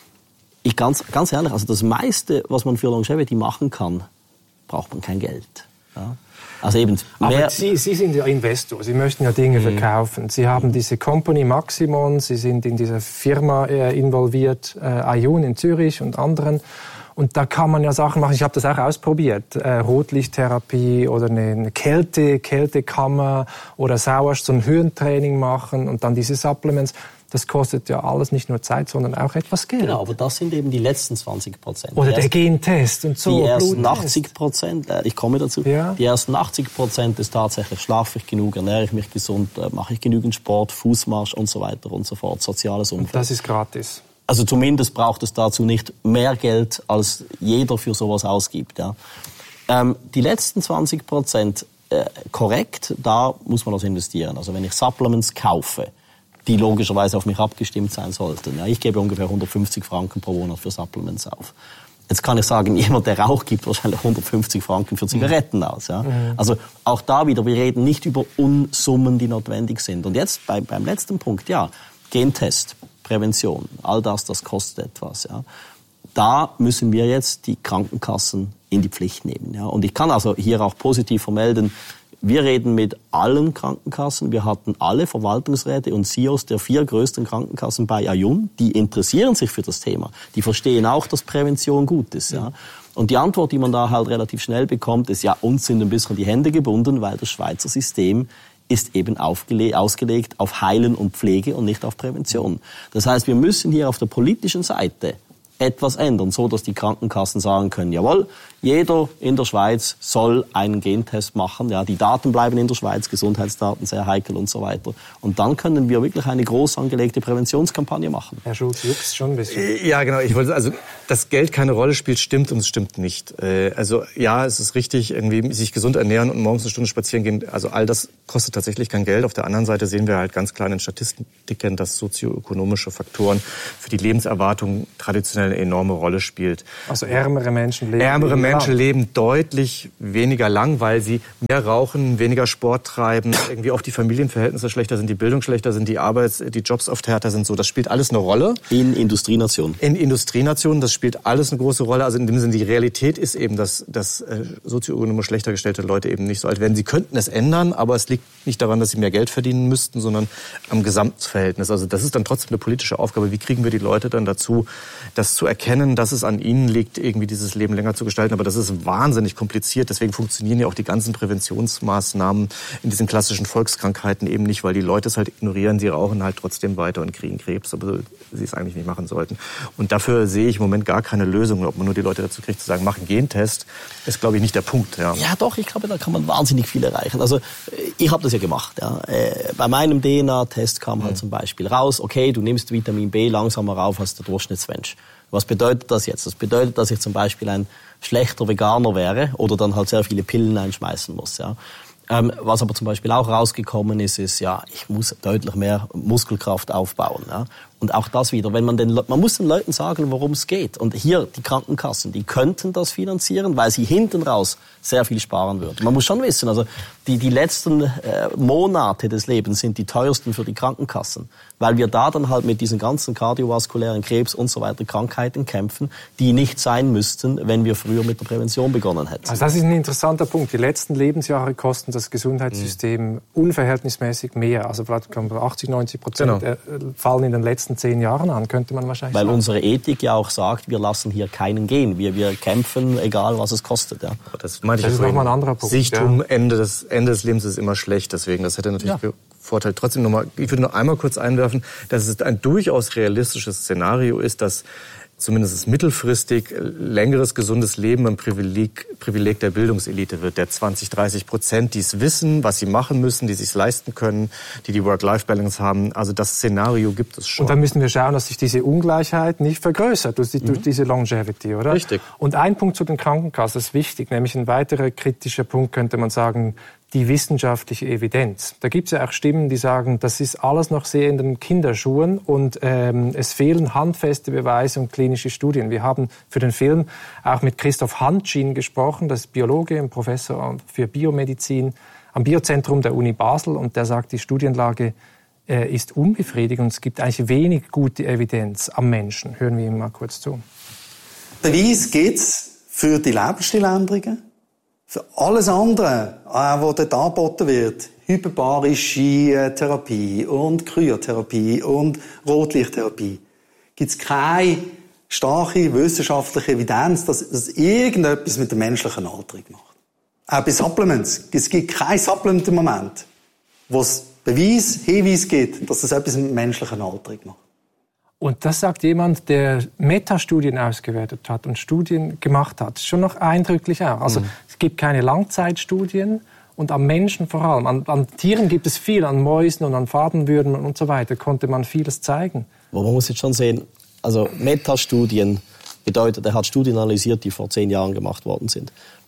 ganz ehrlich, also das meiste, was man für Longevity machen kann, braucht man kein Geld. Ja. Also eben aber Sie sind ja Investor, Sie möchten ja Dinge verkaufen. Sie haben diese Company Maximon, Sie sind in dieser Firma involviert, Ayun in Zürich und anderen. Und da kann man ja Sachen machen, ich habe das auch ausprobiert, Rotlichttherapie oder eine Kältekammer oder Sauerstoff, so ein Hirntraining machen und dann diese Supplements. Das kostet ja alles nicht nur Zeit, sondern auch etwas Geld. Genau, aber das sind eben die letzten 20%. Oder der Gentest und so. Die ersten 80%, ich komme dazu, die ersten 80% ist tatsächlich, schlafe ich genug, ernähre ich mich gesund, mache ich genügend Sport, Fußmarsch und so weiter und so fort, soziales Umfeld. Und das ist gratis. Also zumindest braucht es dazu nicht mehr Geld, als jeder für sowas ausgibt. Ja. Die letzten 20% korrekt, da muss man also investieren. Also wenn ich Supplements kaufe, die logischerweise auf mich abgestimmt sein sollten. Ja, ich gebe ungefähr 150 Franken pro Monat für Supplements auf. Jetzt kann ich sagen, jemand, der raucht, gibt wahrscheinlich 150 Franken für Zigaretten aus. Ja? Also auch da wieder, wir reden nicht über Unsummen, die notwendig sind. Und jetzt beim letzten Punkt, ja, Gentest, Prävention, all das kostet etwas. Ja? Da müssen wir jetzt die Krankenkassen in die Pflicht nehmen. Ja? Und ich kann also hier auch positiv vermelden, wir reden mit allen Krankenkassen. Wir hatten alle Verwaltungsräte und CEOs der 4 größten Krankenkassen bei Ayun. Die interessieren sich für das Thema. Die verstehen auch, dass Prävention gut ist. Ja. Und die Antwort, die man da halt relativ schnell bekommt, ist, ja, uns sind ein bisschen die Hände gebunden, weil das Schweizer System ist eben ausgelegt auf Heilen und Pflege und nicht auf Prävention. Das heißt, wir müssen hier auf der politischen Seite etwas ändern, so dass die Krankenkassen sagen können, jawohl, jeder in der Schweiz soll einen Gentest machen. Ja, die Daten bleiben in der Schweiz, Gesundheitsdaten sehr heikel und so weiter. Und dann können wir wirklich eine groß angelegte Präventionskampagne machen. Herr Schulz, juckt schon ein bisschen. Ja, genau. Ich wollte, also, dass Geld keine Rolle spielt, stimmt und es stimmt nicht. Also, ja, es ist richtig, irgendwie sich gesund ernähren und morgens eine Stunde spazieren gehen. Also, all das kostet tatsächlich kein Geld. Auf der anderen Seite sehen wir halt ganz klar in den Statistiken, dass sozioökonomische Faktoren für die Lebenserwartung traditionell eine enorme Rolle spielt. Also, ärmere Menschen leben deutlich weniger lang, weil sie mehr rauchen, weniger Sport treiben, irgendwie auch die Familienverhältnisse schlechter sind, die Bildung schlechter sind, die Jobs oft härter sind. So, das spielt alles eine Rolle. In Industrienationen. In Industrienationen, das spielt alles eine große Rolle. Also in dem Sinne, die Realität ist eben, dass sozioökonomisch schlechter gestellte Leute eben nicht so alt werden. Sie könnten es ändern, aber es liegt nicht daran, dass sie mehr Geld verdienen müssten, sondern am Gesamtverhältnis. Also das ist dann trotzdem eine politische Aufgabe. Wie kriegen wir die Leute dann dazu, das zu erkennen, dass es an ihnen liegt, irgendwie dieses Leben länger zu gestalten? Aber das ist wahnsinnig kompliziert. Deswegen funktionieren ja auch die ganzen Präventionsmaßnahmen in diesen klassischen Volkskrankheiten eben nicht, weil die Leute es halt ignorieren. Sie rauchen halt trotzdem weiter und kriegen Krebs, aber sie es eigentlich nicht machen sollten. Und dafür sehe ich im Moment gar keine Lösung. Ob man nur die Leute dazu kriegt, zu sagen, mach einen Gentest, ist, glaube ich, nicht der Punkt. Ja, doch, ich glaube, da kann man wahnsinnig viel erreichen. Also ich habe das ja gemacht. Ja. Bei meinem DNA-Test kam halt zum Beispiel raus, okay, du nimmst Vitamin B langsamer auf als der Durchschnittsmensch. Was bedeutet das jetzt? Das bedeutet, dass ich zum Beispiel ein schlechter Veganer wäre oder dann halt sehr viele Pillen einschmeißen muss. Ja. Was aber zum Beispiel auch rausgekommen ist, ja, ich muss deutlich mehr Muskelkraft aufbauen. Ja. Und auch das wieder, wenn man muss den Leuten sagen, worum es geht. Und hier die Krankenkassen, die könnten das finanzieren, weil sie hinten raus sehr viel sparen würden. Man muss schon wissen, also die letzten Monate des Lebens sind die teuersten für die Krankenkassen, weil wir da dann halt mit diesen ganzen kardiovaskulären Krebs und so weiter Krankheiten kämpfen, die nicht sein müssten, wenn wir früher mit der Prävention begonnen hätten. Also das ist ein interessanter Punkt. Die letzten Lebensjahre kosten das Gesundheitssystem unverhältnismäßig mehr. Also vielleicht 80-90% fallen in den letzten 10 Jahren an, könnte man wahrscheinlich sagen. Weil unsere Ethik ja auch sagt, wir lassen hier keinen gehen. Wir kämpfen, egal was es kostet. Ja. Das ist nochmal ein anderer Punkt. Sichtum, ja. Ende des Lebens ist immer schlecht. Deswegen, das hätte natürlich Vorteil. Trotzdem nochmal, ich würde noch einmal kurz einwerfen, dass es ein durchaus realistisches Szenario ist, dass zumindest mittelfristig längeres, gesundes Leben ein Privileg der Bildungselite wird, der 20-30%, die es wissen, was sie machen müssen, die es sich leisten können, die Work-Life-Balance haben. Also das Szenario gibt es schon. Und dann müssen wir schauen, dass sich diese Ungleichheit nicht vergrößert durch diese Longevity, oder? Richtig. Und ein Punkt zu den Krankenkassen ist wichtig, nämlich ein weiterer kritischer Punkt könnte man sagen, die wissenschaftliche Evidenz. Da gibt es ja auch Stimmen, die sagen, das ist alles noch sehr in den Kinderschuhen und es fehlen handfeste Beweise und klinische Studien. Wir haben für den Film auch mit Christoph Hantschin gesprochen, das ist Biologe und Professor für Biomedizin am Biozentrum der Uni Basel, und der sagt, die Studienlage ist unbefriedigend und es gibt eigentlich wenig gute Evidenz am Menschen. Hören wir ihm mal kurz zu. Beweis gibt es für die Lebensstiländerungen. Für alles andere, was dort angeboten wird, hyperbarische Therapie und Kryotherapie und Rotlichttherapie, gibt es keine starke wissenschaftliche Evidenz, dass es irgendetwas mit der menschlichen Alterung macht. Auch bei Supplements. Es gibt kein Supplement im Moment, wo es Hinweis gibt, dass es etwas mit der menschlichen Alterung macht. Und das sagt jemand, der Metastudien ausgewertet hat und Studien gemacht hat. Schon noch eindrücklich auch. Also es gibt keine Langzeitstudien und am Menschen vor allem. An Tieren gibt es viel, an Mäusen und an Fadenwürmern und so weiter konnte man vieles zeigen. Aber man muss jetzt schon sehen, also Metastudien bedeutet, er hat Studien analysiert, die vor 10 Jahren gemacht worden sind.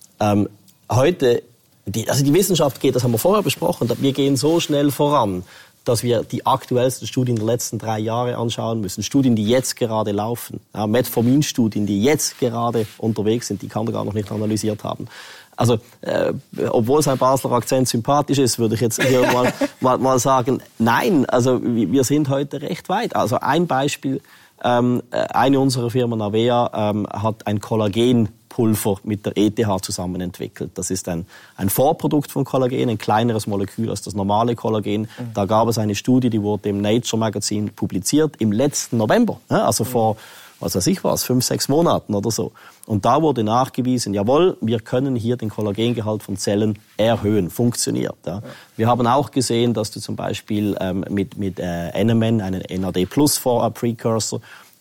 Heute, die Wissenschaft geht, das haben wir vorher besprochen, wir gehen so schnell voran, dass wir die aktuellsten Studien der letzten 3 Jahre anschauen müssen. Studien, die jetzt gerade laufen. Ja, Metformin-Studien, die jetzt gerade unterwegs sind, die kann man gar noch nicht analysiert haben. Also, obwohl sein Basler Akzent sympathisch ist, würde ich jetzt hier mal sagen, nein, also wir sind heute recht weit. Also ein Beispiel, eine unserer Firmen, Avea, hat ein Kollagenpulver mit der ETH zusammen entwickelt. Das ist ein Vorprodukt von Kollagen, ein kleineres Molekül als das normale Kollagen. Da gab es eine Studie, die wurde im Nature Magazin publiziert im letzten November, also vor, 5-6 Monaten oder so. Und da wurde nachgewiesen, jawohl, wir können hier den Kollagengehalt von Zellen erhöhen, funktioniert. Ja. Wir haben auch gesehen, dass du zum Beispiel mit NMN, einen NAD+ Precursor,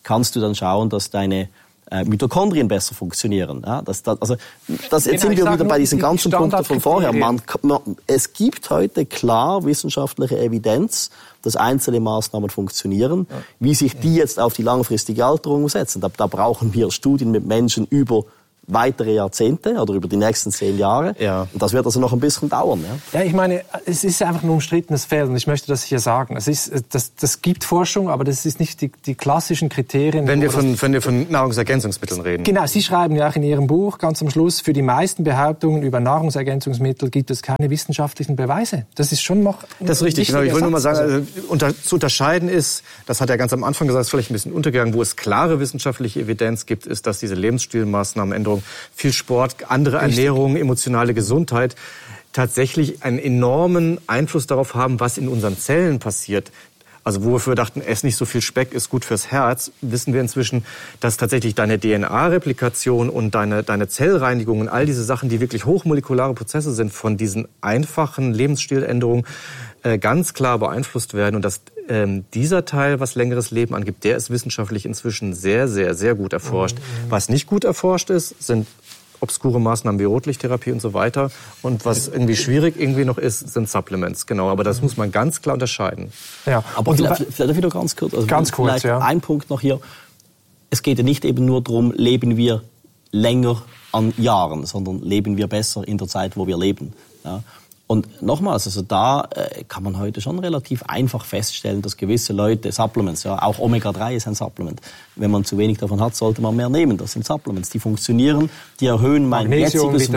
kannst du dann schauen, dass deine Mitochondrien besser funktionieren. Ja, jetzt sind wir wieder bei diesen ganzen Punkten von vorher. Es gibt heute klar wissenschaftliche Evidenz, dass einzelne Maßnahmen funktionieren. Ja. Wie sich die jetzt auf die langfristige Alterung setzen, da brauchen wir Studien mit Menschen über weitere Jahrzehnte oder über die nächsten 10 Jahre. Ja. Und das wird also noch ein bisschen dauern. Ja, ich meine, es ist einfach ein umstrittenes Feld und ich möchte das hier sagen. Das gibt Forschung, aber das ist nicht die klassischen Kriterien. Wenn wir von Nahrungsergänzungsmitteln reden. Genau, Sie schreiben ja auch in Ihrem Buch ganz am Schluss, für die meisten Behauptungen über Nahrungsergänzungsmittel gibt es keine wissenschaftlichen Beweise. Das ist schon noch Das ist richtig, genau. Ich will nur mal sagen, zu unterscheiden ist, das hat er ganz am Anfang gesagt, ist vielleicht ein bisschen untergegangen, wo es klare wissenschaftliche Evidenz gibt, ist, dass diese Lebensstilmaßnahmen, viel Sport, andere Ernährung, emotionale Gesundheit tatsächlich einen enormen Einfluss darauf haben, was in unseren Zellen passiert. Also wo wir früher dachten, ess nicht so viel Speck, ist gut fürs Herz, wissen wir inzwischen, dass tatsächlich deine DNA-Replikation und deine Zellreinigung und all diese Sachen, die wirklich hochmolekulare Prozesse sind, von diesen einfachen Lebensstiländerungen ganz klar beeinflusst werden. Und dass dieser Teil, was längeres Leben angibt, der ist wissenschaftlich inzwischen sehr, sehr, sehr gut erforscht. Was nicht gut erforscht ist, sind obskure Maßnahmen wie Rotlichttherapie und so weiter. Und was irgendwie schwierig irgendwie noch ist, sind Supplements. Genau, aber das muss man ganz klar unterscheiden. Ja. Aber vielleicht wieder ganz kurz. Also ganz kurz, ja. Ein Punkt noch hier. Es geht ja nicht eben nur darum, leben wir länger an Jahren, sondern leben wir besser in der Zeit, wo wir leben. Ja. Und nochmals, also da kann man heute schon relativ einfach feststellen, dass gewisse Leute Supplements, ja, auch Omega-3 ist ein Supplement. Wenn man zu wenig davon hat, sollte man mehr nehmen. Das sind Supplements, die funktionieren, die erhöhen mein jetziges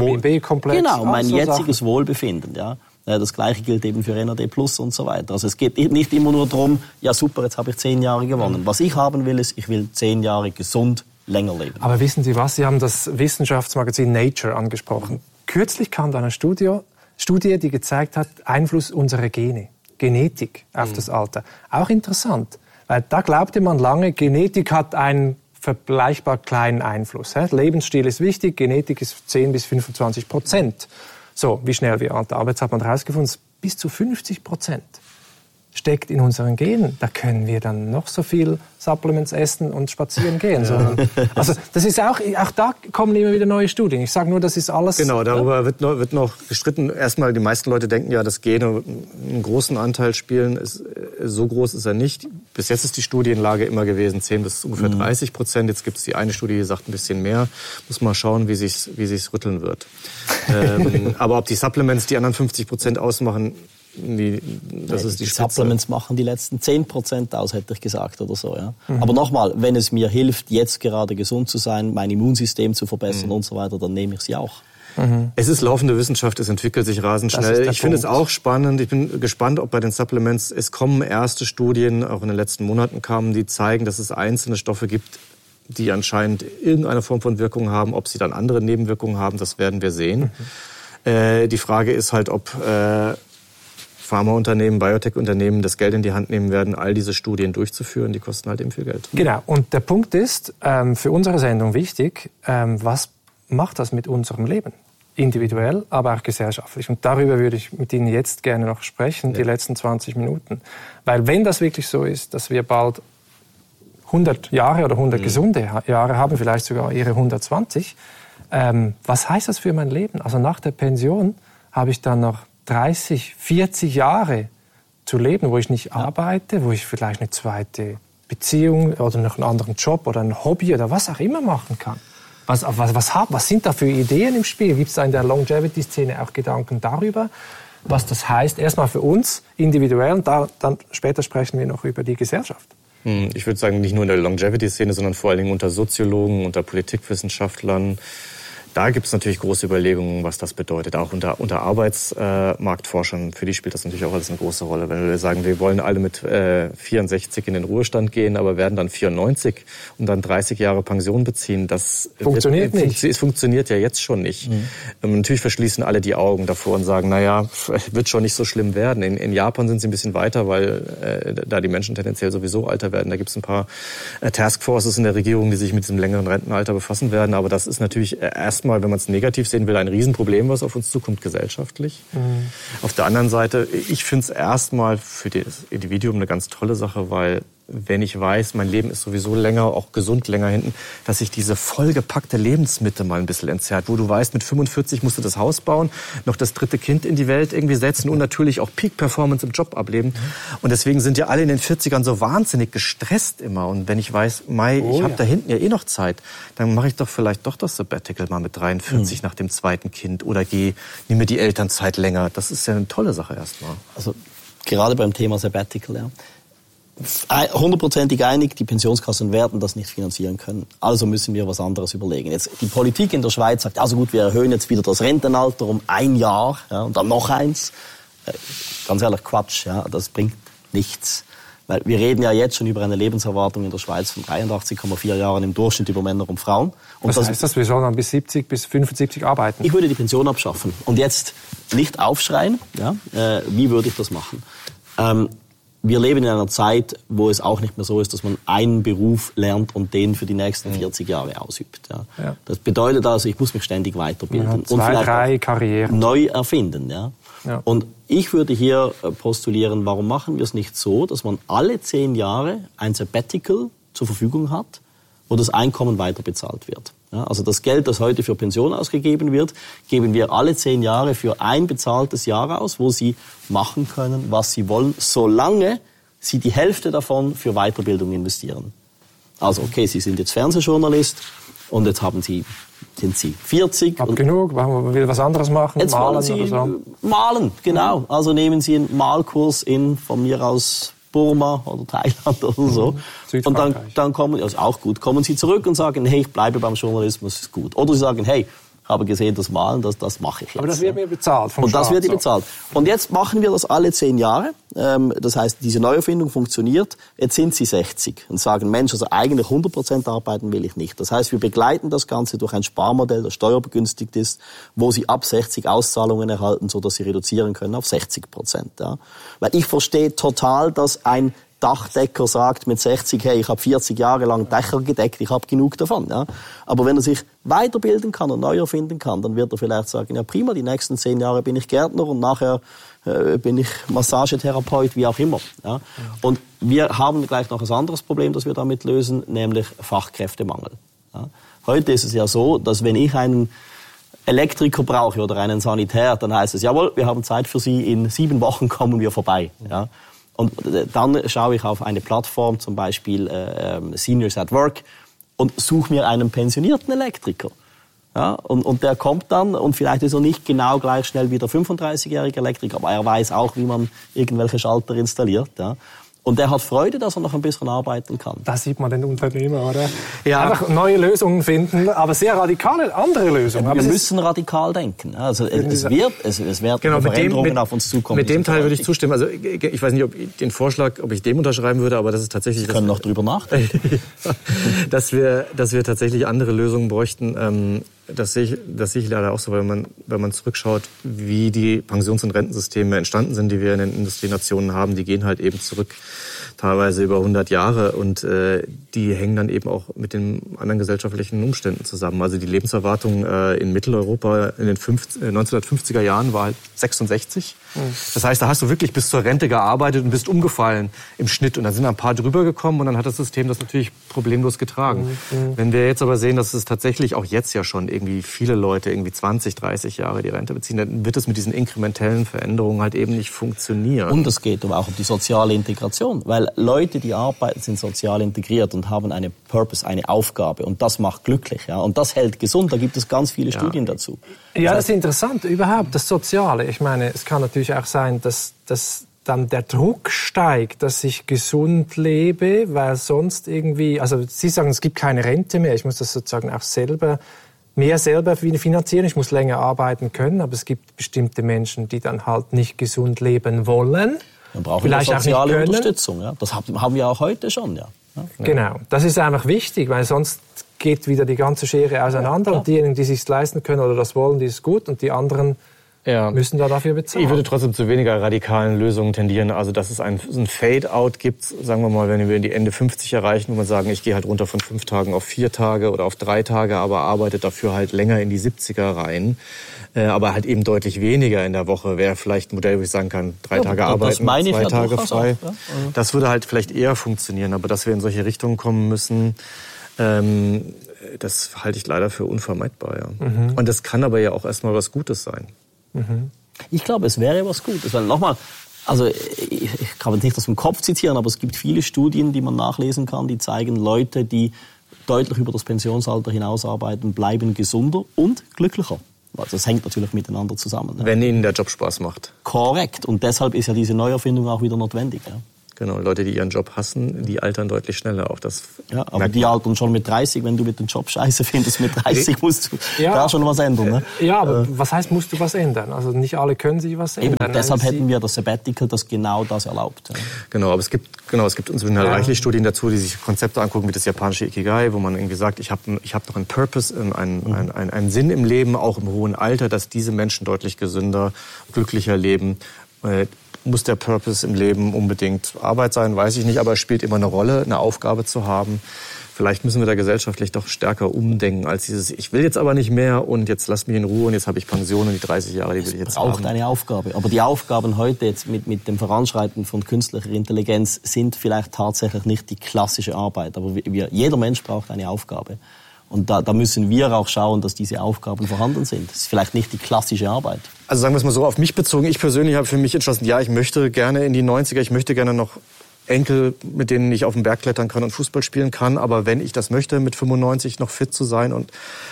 Wohlbefinden. Ja. Das Gleiche gilt eben für NAD+ und so weiter. Also es geht nicht immer nur darum, ja super, jetzt habe ich 10 Jahre gewonnen. Was ich haben will, ist, ich will 10 Jahre gesund länger leben. Aber wissen Sie was? Sie haben das Wissenschaftsmagazin Nature angesprochen. Kürzlich kam da eine Studie, die gezeigt hat, Einfluss unserer Gene, Genetik auf das Alter. Auch interessant, weil da glaubte man lange, Genetik hat einen vergleichbar kleinen Einfluss. Lebensstil ist wichtig, Genetik ist 10-25%. So, wie schnell wir alter. Aber jetzt hat man herausgefunden, bis zu 50% steckt in unseren Genen. Da können wir dann noch so viel Supplements essen und spazieren gehen. Ja. Also das ist auch da kommen immer wieder neue Studien. Ich sage nur, das ist alles... Genau, darüber wird noch gestritten. Erstmal, die meisten Leute denken ja, dass Gene einen großen Anteil spielen. So groß ist er nicht. Bis jetzt ist die Studienlage immer gewesen 10 bis ungefähr 30%. Jetzt gibt es die eine Studie, die sagt ein bisschen mehr. Muss mal schauen, wie sich's rütteln wird. Aber ob die Supplements die anderen 50% ausmachen... Die Supplements machen die letzten 10% aus, hätte ich gesagt, oder so. Ja. Aber nochmal, wenn es mir hilft, jetzt gerade gesund zu sein, mein Immunsystem zu verbessern und so weiter, dann nehme ich sie auch. Es ist laufende Wissenschaft, es entwickelt sich rasend schnell. Ich finde es auch spannend. Ich bin gespannt, ob bei den Supplements, es kommen erste Studien, auch in den letzten Monaten kamen, die zeigen, dass es einzelne Stoffe gibt, die anscheinend irgendeine Form von Wirkung haben. Ob sie dann andere Nebenwirkungen haben, das werden wir sehen. Die Frage ist halt, ob Pharmaunternehmen, Biotech-Unternehmen das Geld in die Hand nehmen werden, all diese Studien durchzuführen. Die kosten halt eben viel Geld. Genau. Und der Punkt ist, für unsere Sendung wichtig, was macht das mit unserem Leben? Individuell, aber auch gesellschaftlich. Und darüber würde ich mit Ihnen jetzt gerne noch sprechen, die letzten 20 Minuten. Weil wenn das wirklich so ist, dass wir bald 100 Jahre oder 100 gesunde Jahre haben, vielleicht sogar Ihre 120, was heißt das für mein Leben? Also nach der Pension habe ich dann noch 30, 40 Jahre zu leben, wo ich nicht arbeite, wo ich vielleicht eine zweite Beziehung oder noch einen anderen Job oder ein Hobby oder was auch immer machen kann. Was sind da für Ideen im Spiel? Gibt es da in der Longevity-Szene auch Gedanken darüber, was das heißt? Erstmal für uns individuell und dann später sprechen wir noch über die Gesellschaft. Ich würde sagen, nicht nur in der Longevity-Szene, sondern vor allen Dingen unter Soziologen, unter Politikwissenschaftlern. Da gibt es natürlich große Überlegungen, was das bedeutet. Auch unter Arbeitsmarktforschern, für die spielt das natürlich auch alles eine große Rolle. Wenn wir sagen, wir wollen alle mit 64 in den Ruhestand gehen, aber werden dann 94 und dann 30 Jahre Pension beziehen, das funktioniert nicht. Es funktioniert ja jetzt schon nicht. Natürlich verschließen alle die Augen davor und sagen, naja, wird schon nicht so schlimm werden. In Japan sind sie ein bisschen weiter, weil da die Menschen tendenziell sowieso älter werden. Da gibt es ein paar Taskforces in der Regierung, die sich mit diesem längeren Rentenalter befassen werden. Aber das ist natürlich erstmal, wenn man es negativ sehen will, ein Riesenproblem, was auf uns zukommt gesellschaftlich. Auf der anderen Seite, ich finde es erstmal für das Individuum eine ganz tolle Sache, weil wenn ich weiß, mein Leben ist sowieso länger, auch gesund länger hinten, dass sich diese vollgepackte Lebensmitte mal ein bisschen entzerrt, wo du weißt, mit 45 musst du das Haus bauen, noch das 3. Kind in die Welt irgendwie setzen und natürlich auch Peak-Performance im Job ableben. Und deswegen sind ja alle in den 40ern so wahnsinnig gestresst immer. Und wenn ich weiß, ich habe da hinten ja eh noch Zeit, dann mache ich doch vielleicht doch das Sabbatical mal mit 43 nach dem 2. Kind oder nehme mir die Elternzeit länger. Das ist ja eine tolle Sache erstmal. Also gerade beim Thema Sabbatical, ja. 100%ig einig, die Pensionskassen werden das nicht finanzieren können. Also müssen wir was anderes überlegen. Jetzt, die Politik in der Schweiz sagt, also gut, wir erhöhen jetzt wieder das Rentenalter um 1 Jahr, ja, und dann noch 1. Ganz ehrlich, Quatsch, ja, das bringt nichts. Weil wir reden ja jetzt schon über eine Lebenserwartung in der Schweiz von 83,4 Jahren im Durchschnitt über Männer und Frauen. Und was heißt das? Wir sollen dann bis 70, bis 75 arbeiten? Ich würde die Pension abschaffen. Und jetzt nicht aufschreien, ja, wie würde ich das machen? Wir leben in einer Zeit, wo es auch nicht mehr so ist, dass man einen Beruf lernt und den für die nächsten 40 Jahre ausübt. Ja. Ja. Das bedeutet also, ich muss mich ständig weiterbilden. 2, 3 Karrieren. Neu erfinden. Ja. Ja. Und ich würde hier postulieren, warum machen wir es nicht so, dass man alle 10 Jahre ein Sabbatical zur Verfügung hat, wo das Einkommen weiter bezahlt wird. Ja, also das Geld, das heute für Pension ausgegeben wird, geben wir alle 10 Jahre für ein bezahltes Jahr aus, wo Sie machen können, was Sie wollen, solange Sie die Hälfte davon für Weiterbildung investieren. Also okay, Sie sind jetzt Fernsehjournalist und jetzt sind Sie 40. Hab genug, man will was anderes machen, jetzt malen wollen Sie oder so. Malen, genau. Also nehmen Sie einen Malkurs von mir aus Burma oder Thailand oder so. Und dann kommen, also auch gut, kommen Sie zurück und sagen, hey, ich bleibe beim Journalismus, ist gut. Oder Sie sagen, hey, ich habe gesehen, das Malen, das mache ich jetzt. Aber das wird mir bezahlt vom Und das Staat, wird bezahlt. Und jetzt machen wir das alle 10 Jahre. Das heißt, diese Neuerfindung funktioniert. Jetzt sind Sie 60 und sagen, Mensch, also eigentlich 100% arbeiten will ich nicht. Das heißt, wir begleiten das Ganze durch ein Sparmodell, das steuerbegünstigt ist, wo Sie ab 60 Auszahlungen erhalten, sodass Sie reduzieren können auf 60%. Ja. Weil ich verstehe total, dass ein Dachdecker sagt mit 60, hey, ich habe 40 Jahre lang Dächer gedeckt, ich habe genug davon. Ja. Aber wenn er sich weiterbilden kann und neu erfinden kann, dann wird er vielleicht sagen, ja prima, die nächsten 10 Jahre bin ich Gärtner und nachher bin ich Massagetherapeut, wie auch immer. Ja. Und wir haben gleich noch ein anderes Problem, das wir damit lösen, nämlich Fachkräftemangel. Ja. Heute ist es ja so, dass wenn ich einen Elektriker brauche oder einen Sanitär, dann heißt es, jawohl, wir haben Zeit für Sie, in 7 Wochen kommen wir vorbei. Ja. Und dann schaue ich auf eine Plattform, zum Beispiel Seniors at Work, und suche mir einen pensionierten Elektriker. Ja, und der kommt dann, und vielleicht ist er nicht genau gleich schnell wie der 35-jährige Elektriker, aber er weiß auch, wie man irgendwelche Schalter installiert. Ja. Und der hat Freude, dass er noch ein bisschen arbeiten kann. Da sieht man den Unternehmer, oder? Ja. Einfach neue Lösungen finden, aber sehr radikale, andere Lösungen. Aber wir müssen radikal denken. Also es wird genau, Veränderungen auf uns zukommen. Mit dem Teil würde ich zustimmen. Also ich weiß nicht, ob ich dem unterschreiben würde, aber das ist tatsächlich... Wir können noch drüber nachdenken. dass wir tatsächlich andere Lösungen bräuchten. Das sehe ich leider auch so, wenn man zurückschaut, wie die Pensions- und Rentensysteme entstanden sind, die wir in den Industrienationen haben. Die gehen halt eben zurück, teilweise über 100 Jahre, und die hängen dann eben auch mit den anderen gesellschaftlichen Umständen zusammen. Also die Lebenserwartung in Mitteleuropa in den 1950er Jahren war halt 66. Das heißt, da hast du wirklich bis zur Rente gearbeitet und bist umgefallen im Schnitt. Und dann sind ein paar drüber gekommen und dann hat das System das natürlich problemlos getragen. Wenn wir jetzt aber sehen, dass es tatsächlich auch jetzt ja schon irgendwie viele Leute irgendwie 20, 30 Jahre die Rente beziehen, dann wird es mit diesen inkrementellen Veränderungen halt eben nicht funktionieren. Und es geht aber auch um die soziale Integration, weil Leute, die arbeiten, sind sozial integriert und haben eine Purpose, eine Aufgabe, und das macht glücklich, ja, und das hält gesund. Da gibt es ganz viele Studien dazu. Ja, das ist interessant, überhaupt das Soziale. Ich meine, es kann natürlich auch sein, dass dann der Druck steigt, dass ich gesund lebe, weil sonst irgendwie, also Sie sagen, es gibt keine Rente mehr, ich muss das sozusagen auch selber finanzieren, ich muss länger arbeiten können, aber es gibt bestimmte Menschen, die dann halt nicht gesund leben wollen. Dann brauchen vielleicht wir soziale Unterstützung, ja. Das haben wir auch heute schon, ja. Genau, das ist einfach wichtig, weil sonst geht wieder die ganze Schere auseinander, und diejenigen, die es sich leisten können oder das wollen, die ist gut, und die anderen müssen da dafür bezahlen. Ich würde trotzdem zu weniger radikalen Lösungen tendieren. Also dass es ein Fade-out gibt, sagen wir mal, wenn wir die Ende 50 erreichen, wo man sagen, ich gehe halt runter von 5 Tagen auf 4 Tage oder auf 3 Tage, aber arbeite dafür halt länger in die 70er rein. Aber halt eben deutlich weniger in der Woche wäre vielleicht ein Modell, wo ich sagen kann, 3 Tage arbeiten, 2 Tage frei. Auch, ja? Das würde halt vielleicht eher funktionieren, aber dass wir in solche Richtungen kommen müssen, das halte ich leider für unvermeidbar. Ja. Und das kann aber ja auch erstmal was Gutes sein. Ich glaube, es wäre was Gutes. Weil nochmal, also ich kann jetzt nicht aus dem Kopf zitieren, aber es gibt viele Studien, die man nachlesen kann, die zeigen, Leute, die deutlich über das Pensionsalter hinaus arbeiten, bleiben gesunder und glücklicher. Also das hängt natürlich miteinander zusammen. Ja. Wenn ihnen der Job Spaß macht. Korrekt. Und deshalb ist ja diese Neuerfindung auch wieder notwendig. Ja. Genau, Leute, die ihren Job hassen, die altern deutlich schneller. Auch das aber die altern schon mit 30. Wenn du mit dem Job scheiße findest, mit 30 musst du da schon was ändern. Ne? Ja, aber was heißt, musst du was ändern? Also nicht alle können sich was ändern. Eben, deshalb hätten wir das Sabbatical, das genau das erlaubt. Ja. Genau, aber es gibt inzwischen reichlich Studien dazu, die sich Konzepte angucken, wie das japanische Ikigai, wo man irgendwie sagt, ich hab noch einen Purpose, einen Sinn im Leben, auch im hohen Alter, dass diese Menschen deutlich gesünder, glücklicher leben. Muss der Purpose im Leben unbedingt Arbeit sein, weiß ich nicht, aber es spielt immer eine Rolle, eine Aufgabe zu haben. Vielleicht müssen wir da gesellschaftlich doch stärker umdenken als dieses, ich will jetzt aber nicht mehr und jetzt lass mich in Ruhe und jetzt habe ich Pension und die 30 Jahre, die will ich jetzt haben. Es braucht eine Aufgabe. Aber die Aufgaben heute jetzt mit dem Voranschreiten von künstlicher Intelligenz sind vielleicht tatsächlich nicht die klassische Arbeit. Aber jeder Mensch braucht eine Aufgabe. Und da müssen wir auch schauen, dass diese Aufgaben vorhanden sind. Das ist vielleicht nicht die klassische Arbeit. Also sagen wir es mal so, auf mich bezogen. Ich persönlich habe für mich entschlossen, ja, ich möchte gerne in die 90er, ich möchte gerne noch Enkel, mit denen ich auf den Berg klettern kann und Fußball spielen kann. Aber wenn ich das möchte, mit 95 noch fit zu sein, und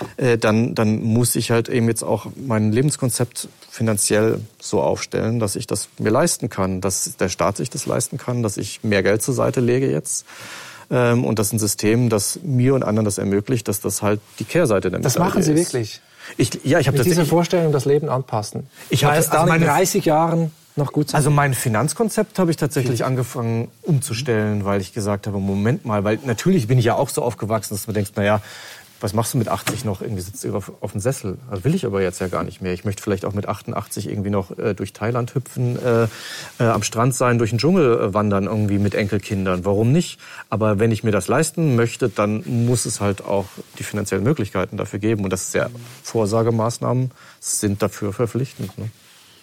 dann muss ich halt eben jetzt auch mein Lebenskonzept finanziell so aufstellen, dass ich das mir leisten kann, dass der Staat sich das leisten kann, dass ich mehr Geld zur Seite lege jetzt. Und das ist ein System, das mir und anderen das ermöglicht, dass das halt die Kehrseite der Medaille ist. Das machen Sie wirklich? Ich habe mit dieser Vorstellung das Leben anpassen. Ich habe es dann in 30 Jahren noch gut sein. Also mein Finanzkonzept habe ich tatsächlich angefangen umzustellen, weil ich gesagt habe, Moment mal, weil natürlich bin ich ja auch so aufgewachsen, dass man denkt, naja, was machst du mit 80 noch? Irgendwie sitzt du auf dem Sessel. Das will ich aber jetzt ja gar nicht mehr. Ich möchte vielleicht auch mit 88 irgendwie noch durch Thailand hüpfen, am Strand sein, durch den Dschungel wandern, irgendwie mit Enkelkindern. Warum nicht? Aber wenn ich mir das leisten möchte, dann muss es halt auch die finanziellen Möglichkeiten dafür geben. Und das ist ja, Vorsorgemaßnahmen sind dafür verpflichtend. Ne?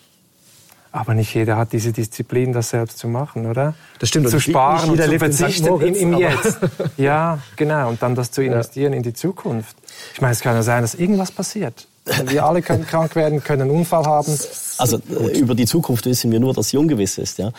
Aber nicht jeder hat diese Disziplin, das selbst zu machen, oder? Das stimmt. Zu sparen und zu verzichten im Jetzt. Ja, genau. Und dann das zu investieren in die Zukunft. Ich meine, es kann ja sein, dass irgendwas passiert. Wir alle können krank werden, können einen Unfall haben. Also über die Zukunft wissen wir nur, dass sie ungewiss ist. Ja.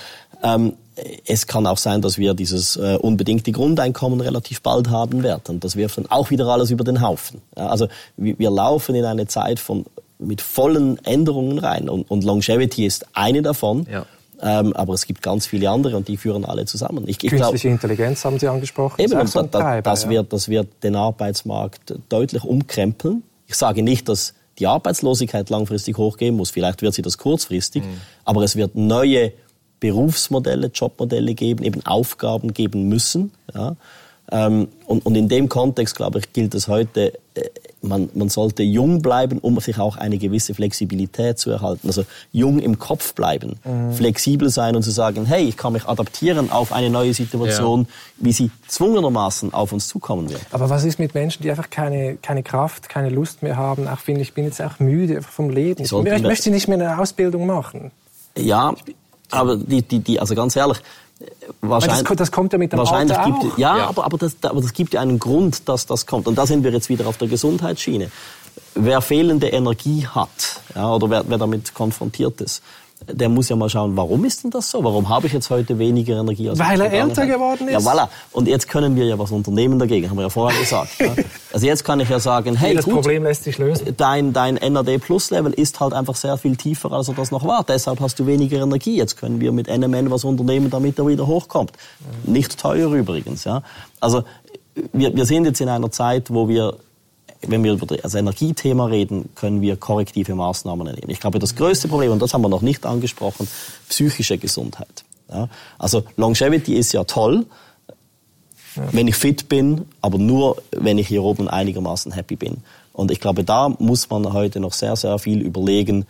Es kann auch sein, dass wir dieses unbedingte Grundeinkommen relativ bald haben werden. Das wirft dann auch wieder alles über den Haufen. Ja, also wir laufen in eine Zeit mit vollen Änderungen rein. Und Longevity ist eine davon. Ja. Aber es gibt ganz viele andere und die führen alle zusammen. Künstliche Intelligenz haben Sie angesprochen. Eben, das wird den Arbeitsmarkt deutlich umkrempeln. Ich sage nicht, dass die Arbeitslosigkeit langfristig hochgehen muss. Vielleicht wird sie das kurzfristig. Aber es wird neue Berufsmodelle, Jobmodelle geben, eben Aufgaben geben müssen. Ja. Und in dem Kontext, glaube ich, gilt es heute, man sollte jung bleiben, um sich auch eine gewisse Flexibilität zu erhalten. Also jung im Kopf bleiben, flexibel sein und zu sagen, hey, ich kann mich adaptieren auf eine neue Situation, wie sie zwungenermaßen auf uns zukommen wird. Aber was ist mit Menschen, die einfach keine Kraft, keine Lust mehr haben? Auch finde ich bin jetzt auch müde vom Leben. Ich möchte nicht mehr eine Ausbildung machen. Ja, aber also ganz ehrlich, wahrscheinlich, das kommt ja mit dem Alter auch. Aber das gibt ja einen Grund, dass das kommt. Und da sind wir jetzt wieder auf der Gesundheitsschiene. Wer fehlende Energie hat, oder wer damit konfrontiert ist, der muss ja mal schauen, warum ist denn das so? Warum habe ich jetzt heute weniger Energie als weil er älter geworden ist? Ja, voilà. Und jetzt können wir ja was unternehmen dagegen, haben wir ja vorher gesagt. Ja. Also jetzt kann ich ja sagen, hey, das Problem lässt sich lösen. Dein NAD-Plus-Level ist halt einfach sehr viel tiefer, als er das noch war. Deshalb hast du weniger Energie. Jetzt können wir mit NMN was unternehmen, damit er wieder hochkommt. Nicht teuer übrigens. Ja. Also wir sind jetzt in einer Zeit, wo wir, wenn wir über das Energiethema reden, können wir korrektive Maßnahmen nehmen. Ich glaube, das größte Problem, und das haben wir noch nicht angesprochen, psychische Gesundheit. Ja? Also Longevity ist ja toll, wenn ich fit bin, aber nur, wenn ich hier oben einigermaßen happy bin. Und ich glaube, da muss man heute noch sehr, sehr viel überlegen,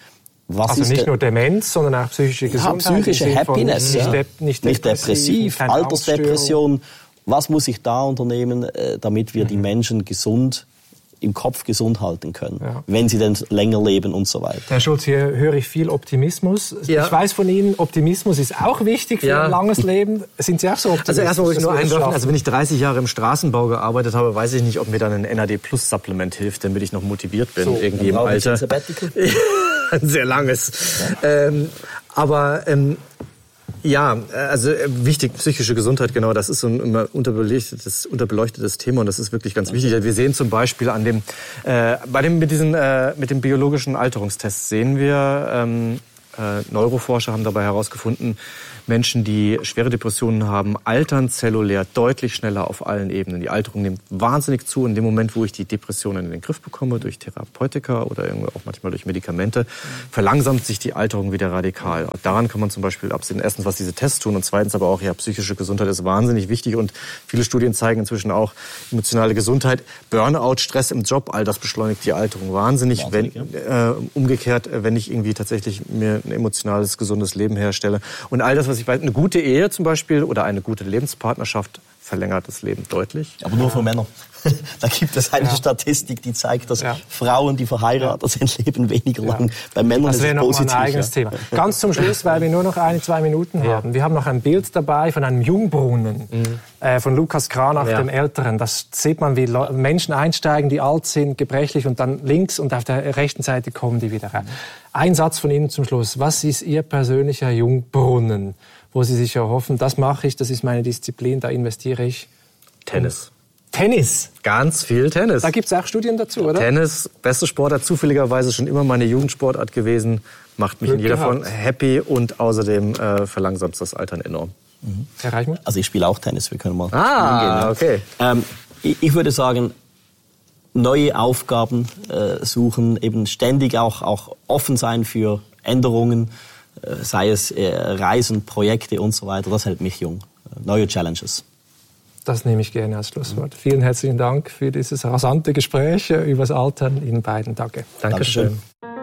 Also nicht nur Demenz, sondern auch psychische Gesundheit. Ja, psychische Happiness, nicht depressiv, Altersdepression. Was muss ich da unternehmen, damit wir die Menschen im Kopf gesund halten können, wenn sie denn länger leben und so weiter. Herr Schulz, hier höre ich viel Optimismus. Ja. Ich weiß von Ihnen, Optimismus ist auch wichtig für ein langes Leben. Sind Sie auch so optimistisch? Also erstmal muss ich nur einwerfen, also wenn ich 30 Jahre im Straßenbau gearbeitet habe, weiß ich nicht, ob mir dann ein NAD-Plus-Supplement hilft, damit ich noch motiviert bin, irgendwie im Alter. Ein sehr langes. Ja, also wichtig, psychische Gesundheit, genau, das ist so ein immer unterbeleuchtetes Thema und das ist wirklich ganz wichtig. Wir sehen zum Beispiel an mit dem biologischen Alterungstest sehen wir, Neuroforscher haben dabei herausgefunden, Menschen, die schwere Depressionen haben, altern zellulär deutlich schneller auf allen Ebenen. Die Alterung nimmt wahnsinnig zu. In dem Moment, wo ich die Depressionen in den Griff bekomme, durch Therapeutika oder auch manchmal durch Medikamente, verlangsamt sich die Alterung wieder radikal. Daran kann man zum Beispiel absehen. Erstens, was diese Tests tun und zweitens aber auch, psychische Gesundheit ist wahnsinnig wichtig und viele Studien zeigen inzwischen auch emotionale Gesundheit, Burnout, Stress im Job, all das beschleunigt die Alterung wahnsinnig. Umgekehrt, wenn ich irgendwie tatsächlich mir ein emotionales, gesundes Leben herstelle. Und all das, was ich weiß, eine gute Ehe zum Beispiel oder eine gute Lebenspartnerschaft verlängert das Leben deutlich. Aber nur für Männer. Da gibt es eine Statistik, die zeigt, dass Frauen, die verheiratet sind, leben weniger lang. Bei Männern ist es positiv. Das wäre noch ein eigenes Thema. Ganz zum Schluss, weil wir nur noch 1-2 Minuten haben. Wir haben noch ein Bild dabei von einem Jungbrunnen von Lukas Cranach, dem Älteren. Das sieht man, wie Menschen einsteigen, die alt sind, gebrechlich und dann links und auf der rechten Seite kommen die wieder rein. Ein Satz von Ihnen zum Schluss. Was ist Ihr persönlicher Jungbrunnen, wo Sie sich erhoffen, das mache ich, das ist meine Disziplin, da investiere ich? Tennis. Tennis? Ganz viel Tennis. Da gibt es auch Studien dazu, oder? Tennis, beste Sportart, zufälligerweise schon immer meine Jugendsportart gewesen. Macht mich in jeder Form happy und außerdem verlangsamt das Altern enorm. Herr Reichmuth? Also ich spiele auch Tennis, wir können mal okay. Ich würde sagen, neue Aufgaben suchen, eben ständig auch offen sein für Änderungen, sei es Reisen, Projekte und so weiter. Das hält mich jung. Neue Challenges. Das nehme ich gerne als Schlusswort. Vielen herzlichen Dank für dieses rasante Gespräch über das Altern. Ihnen beiden danke. Dankeschön.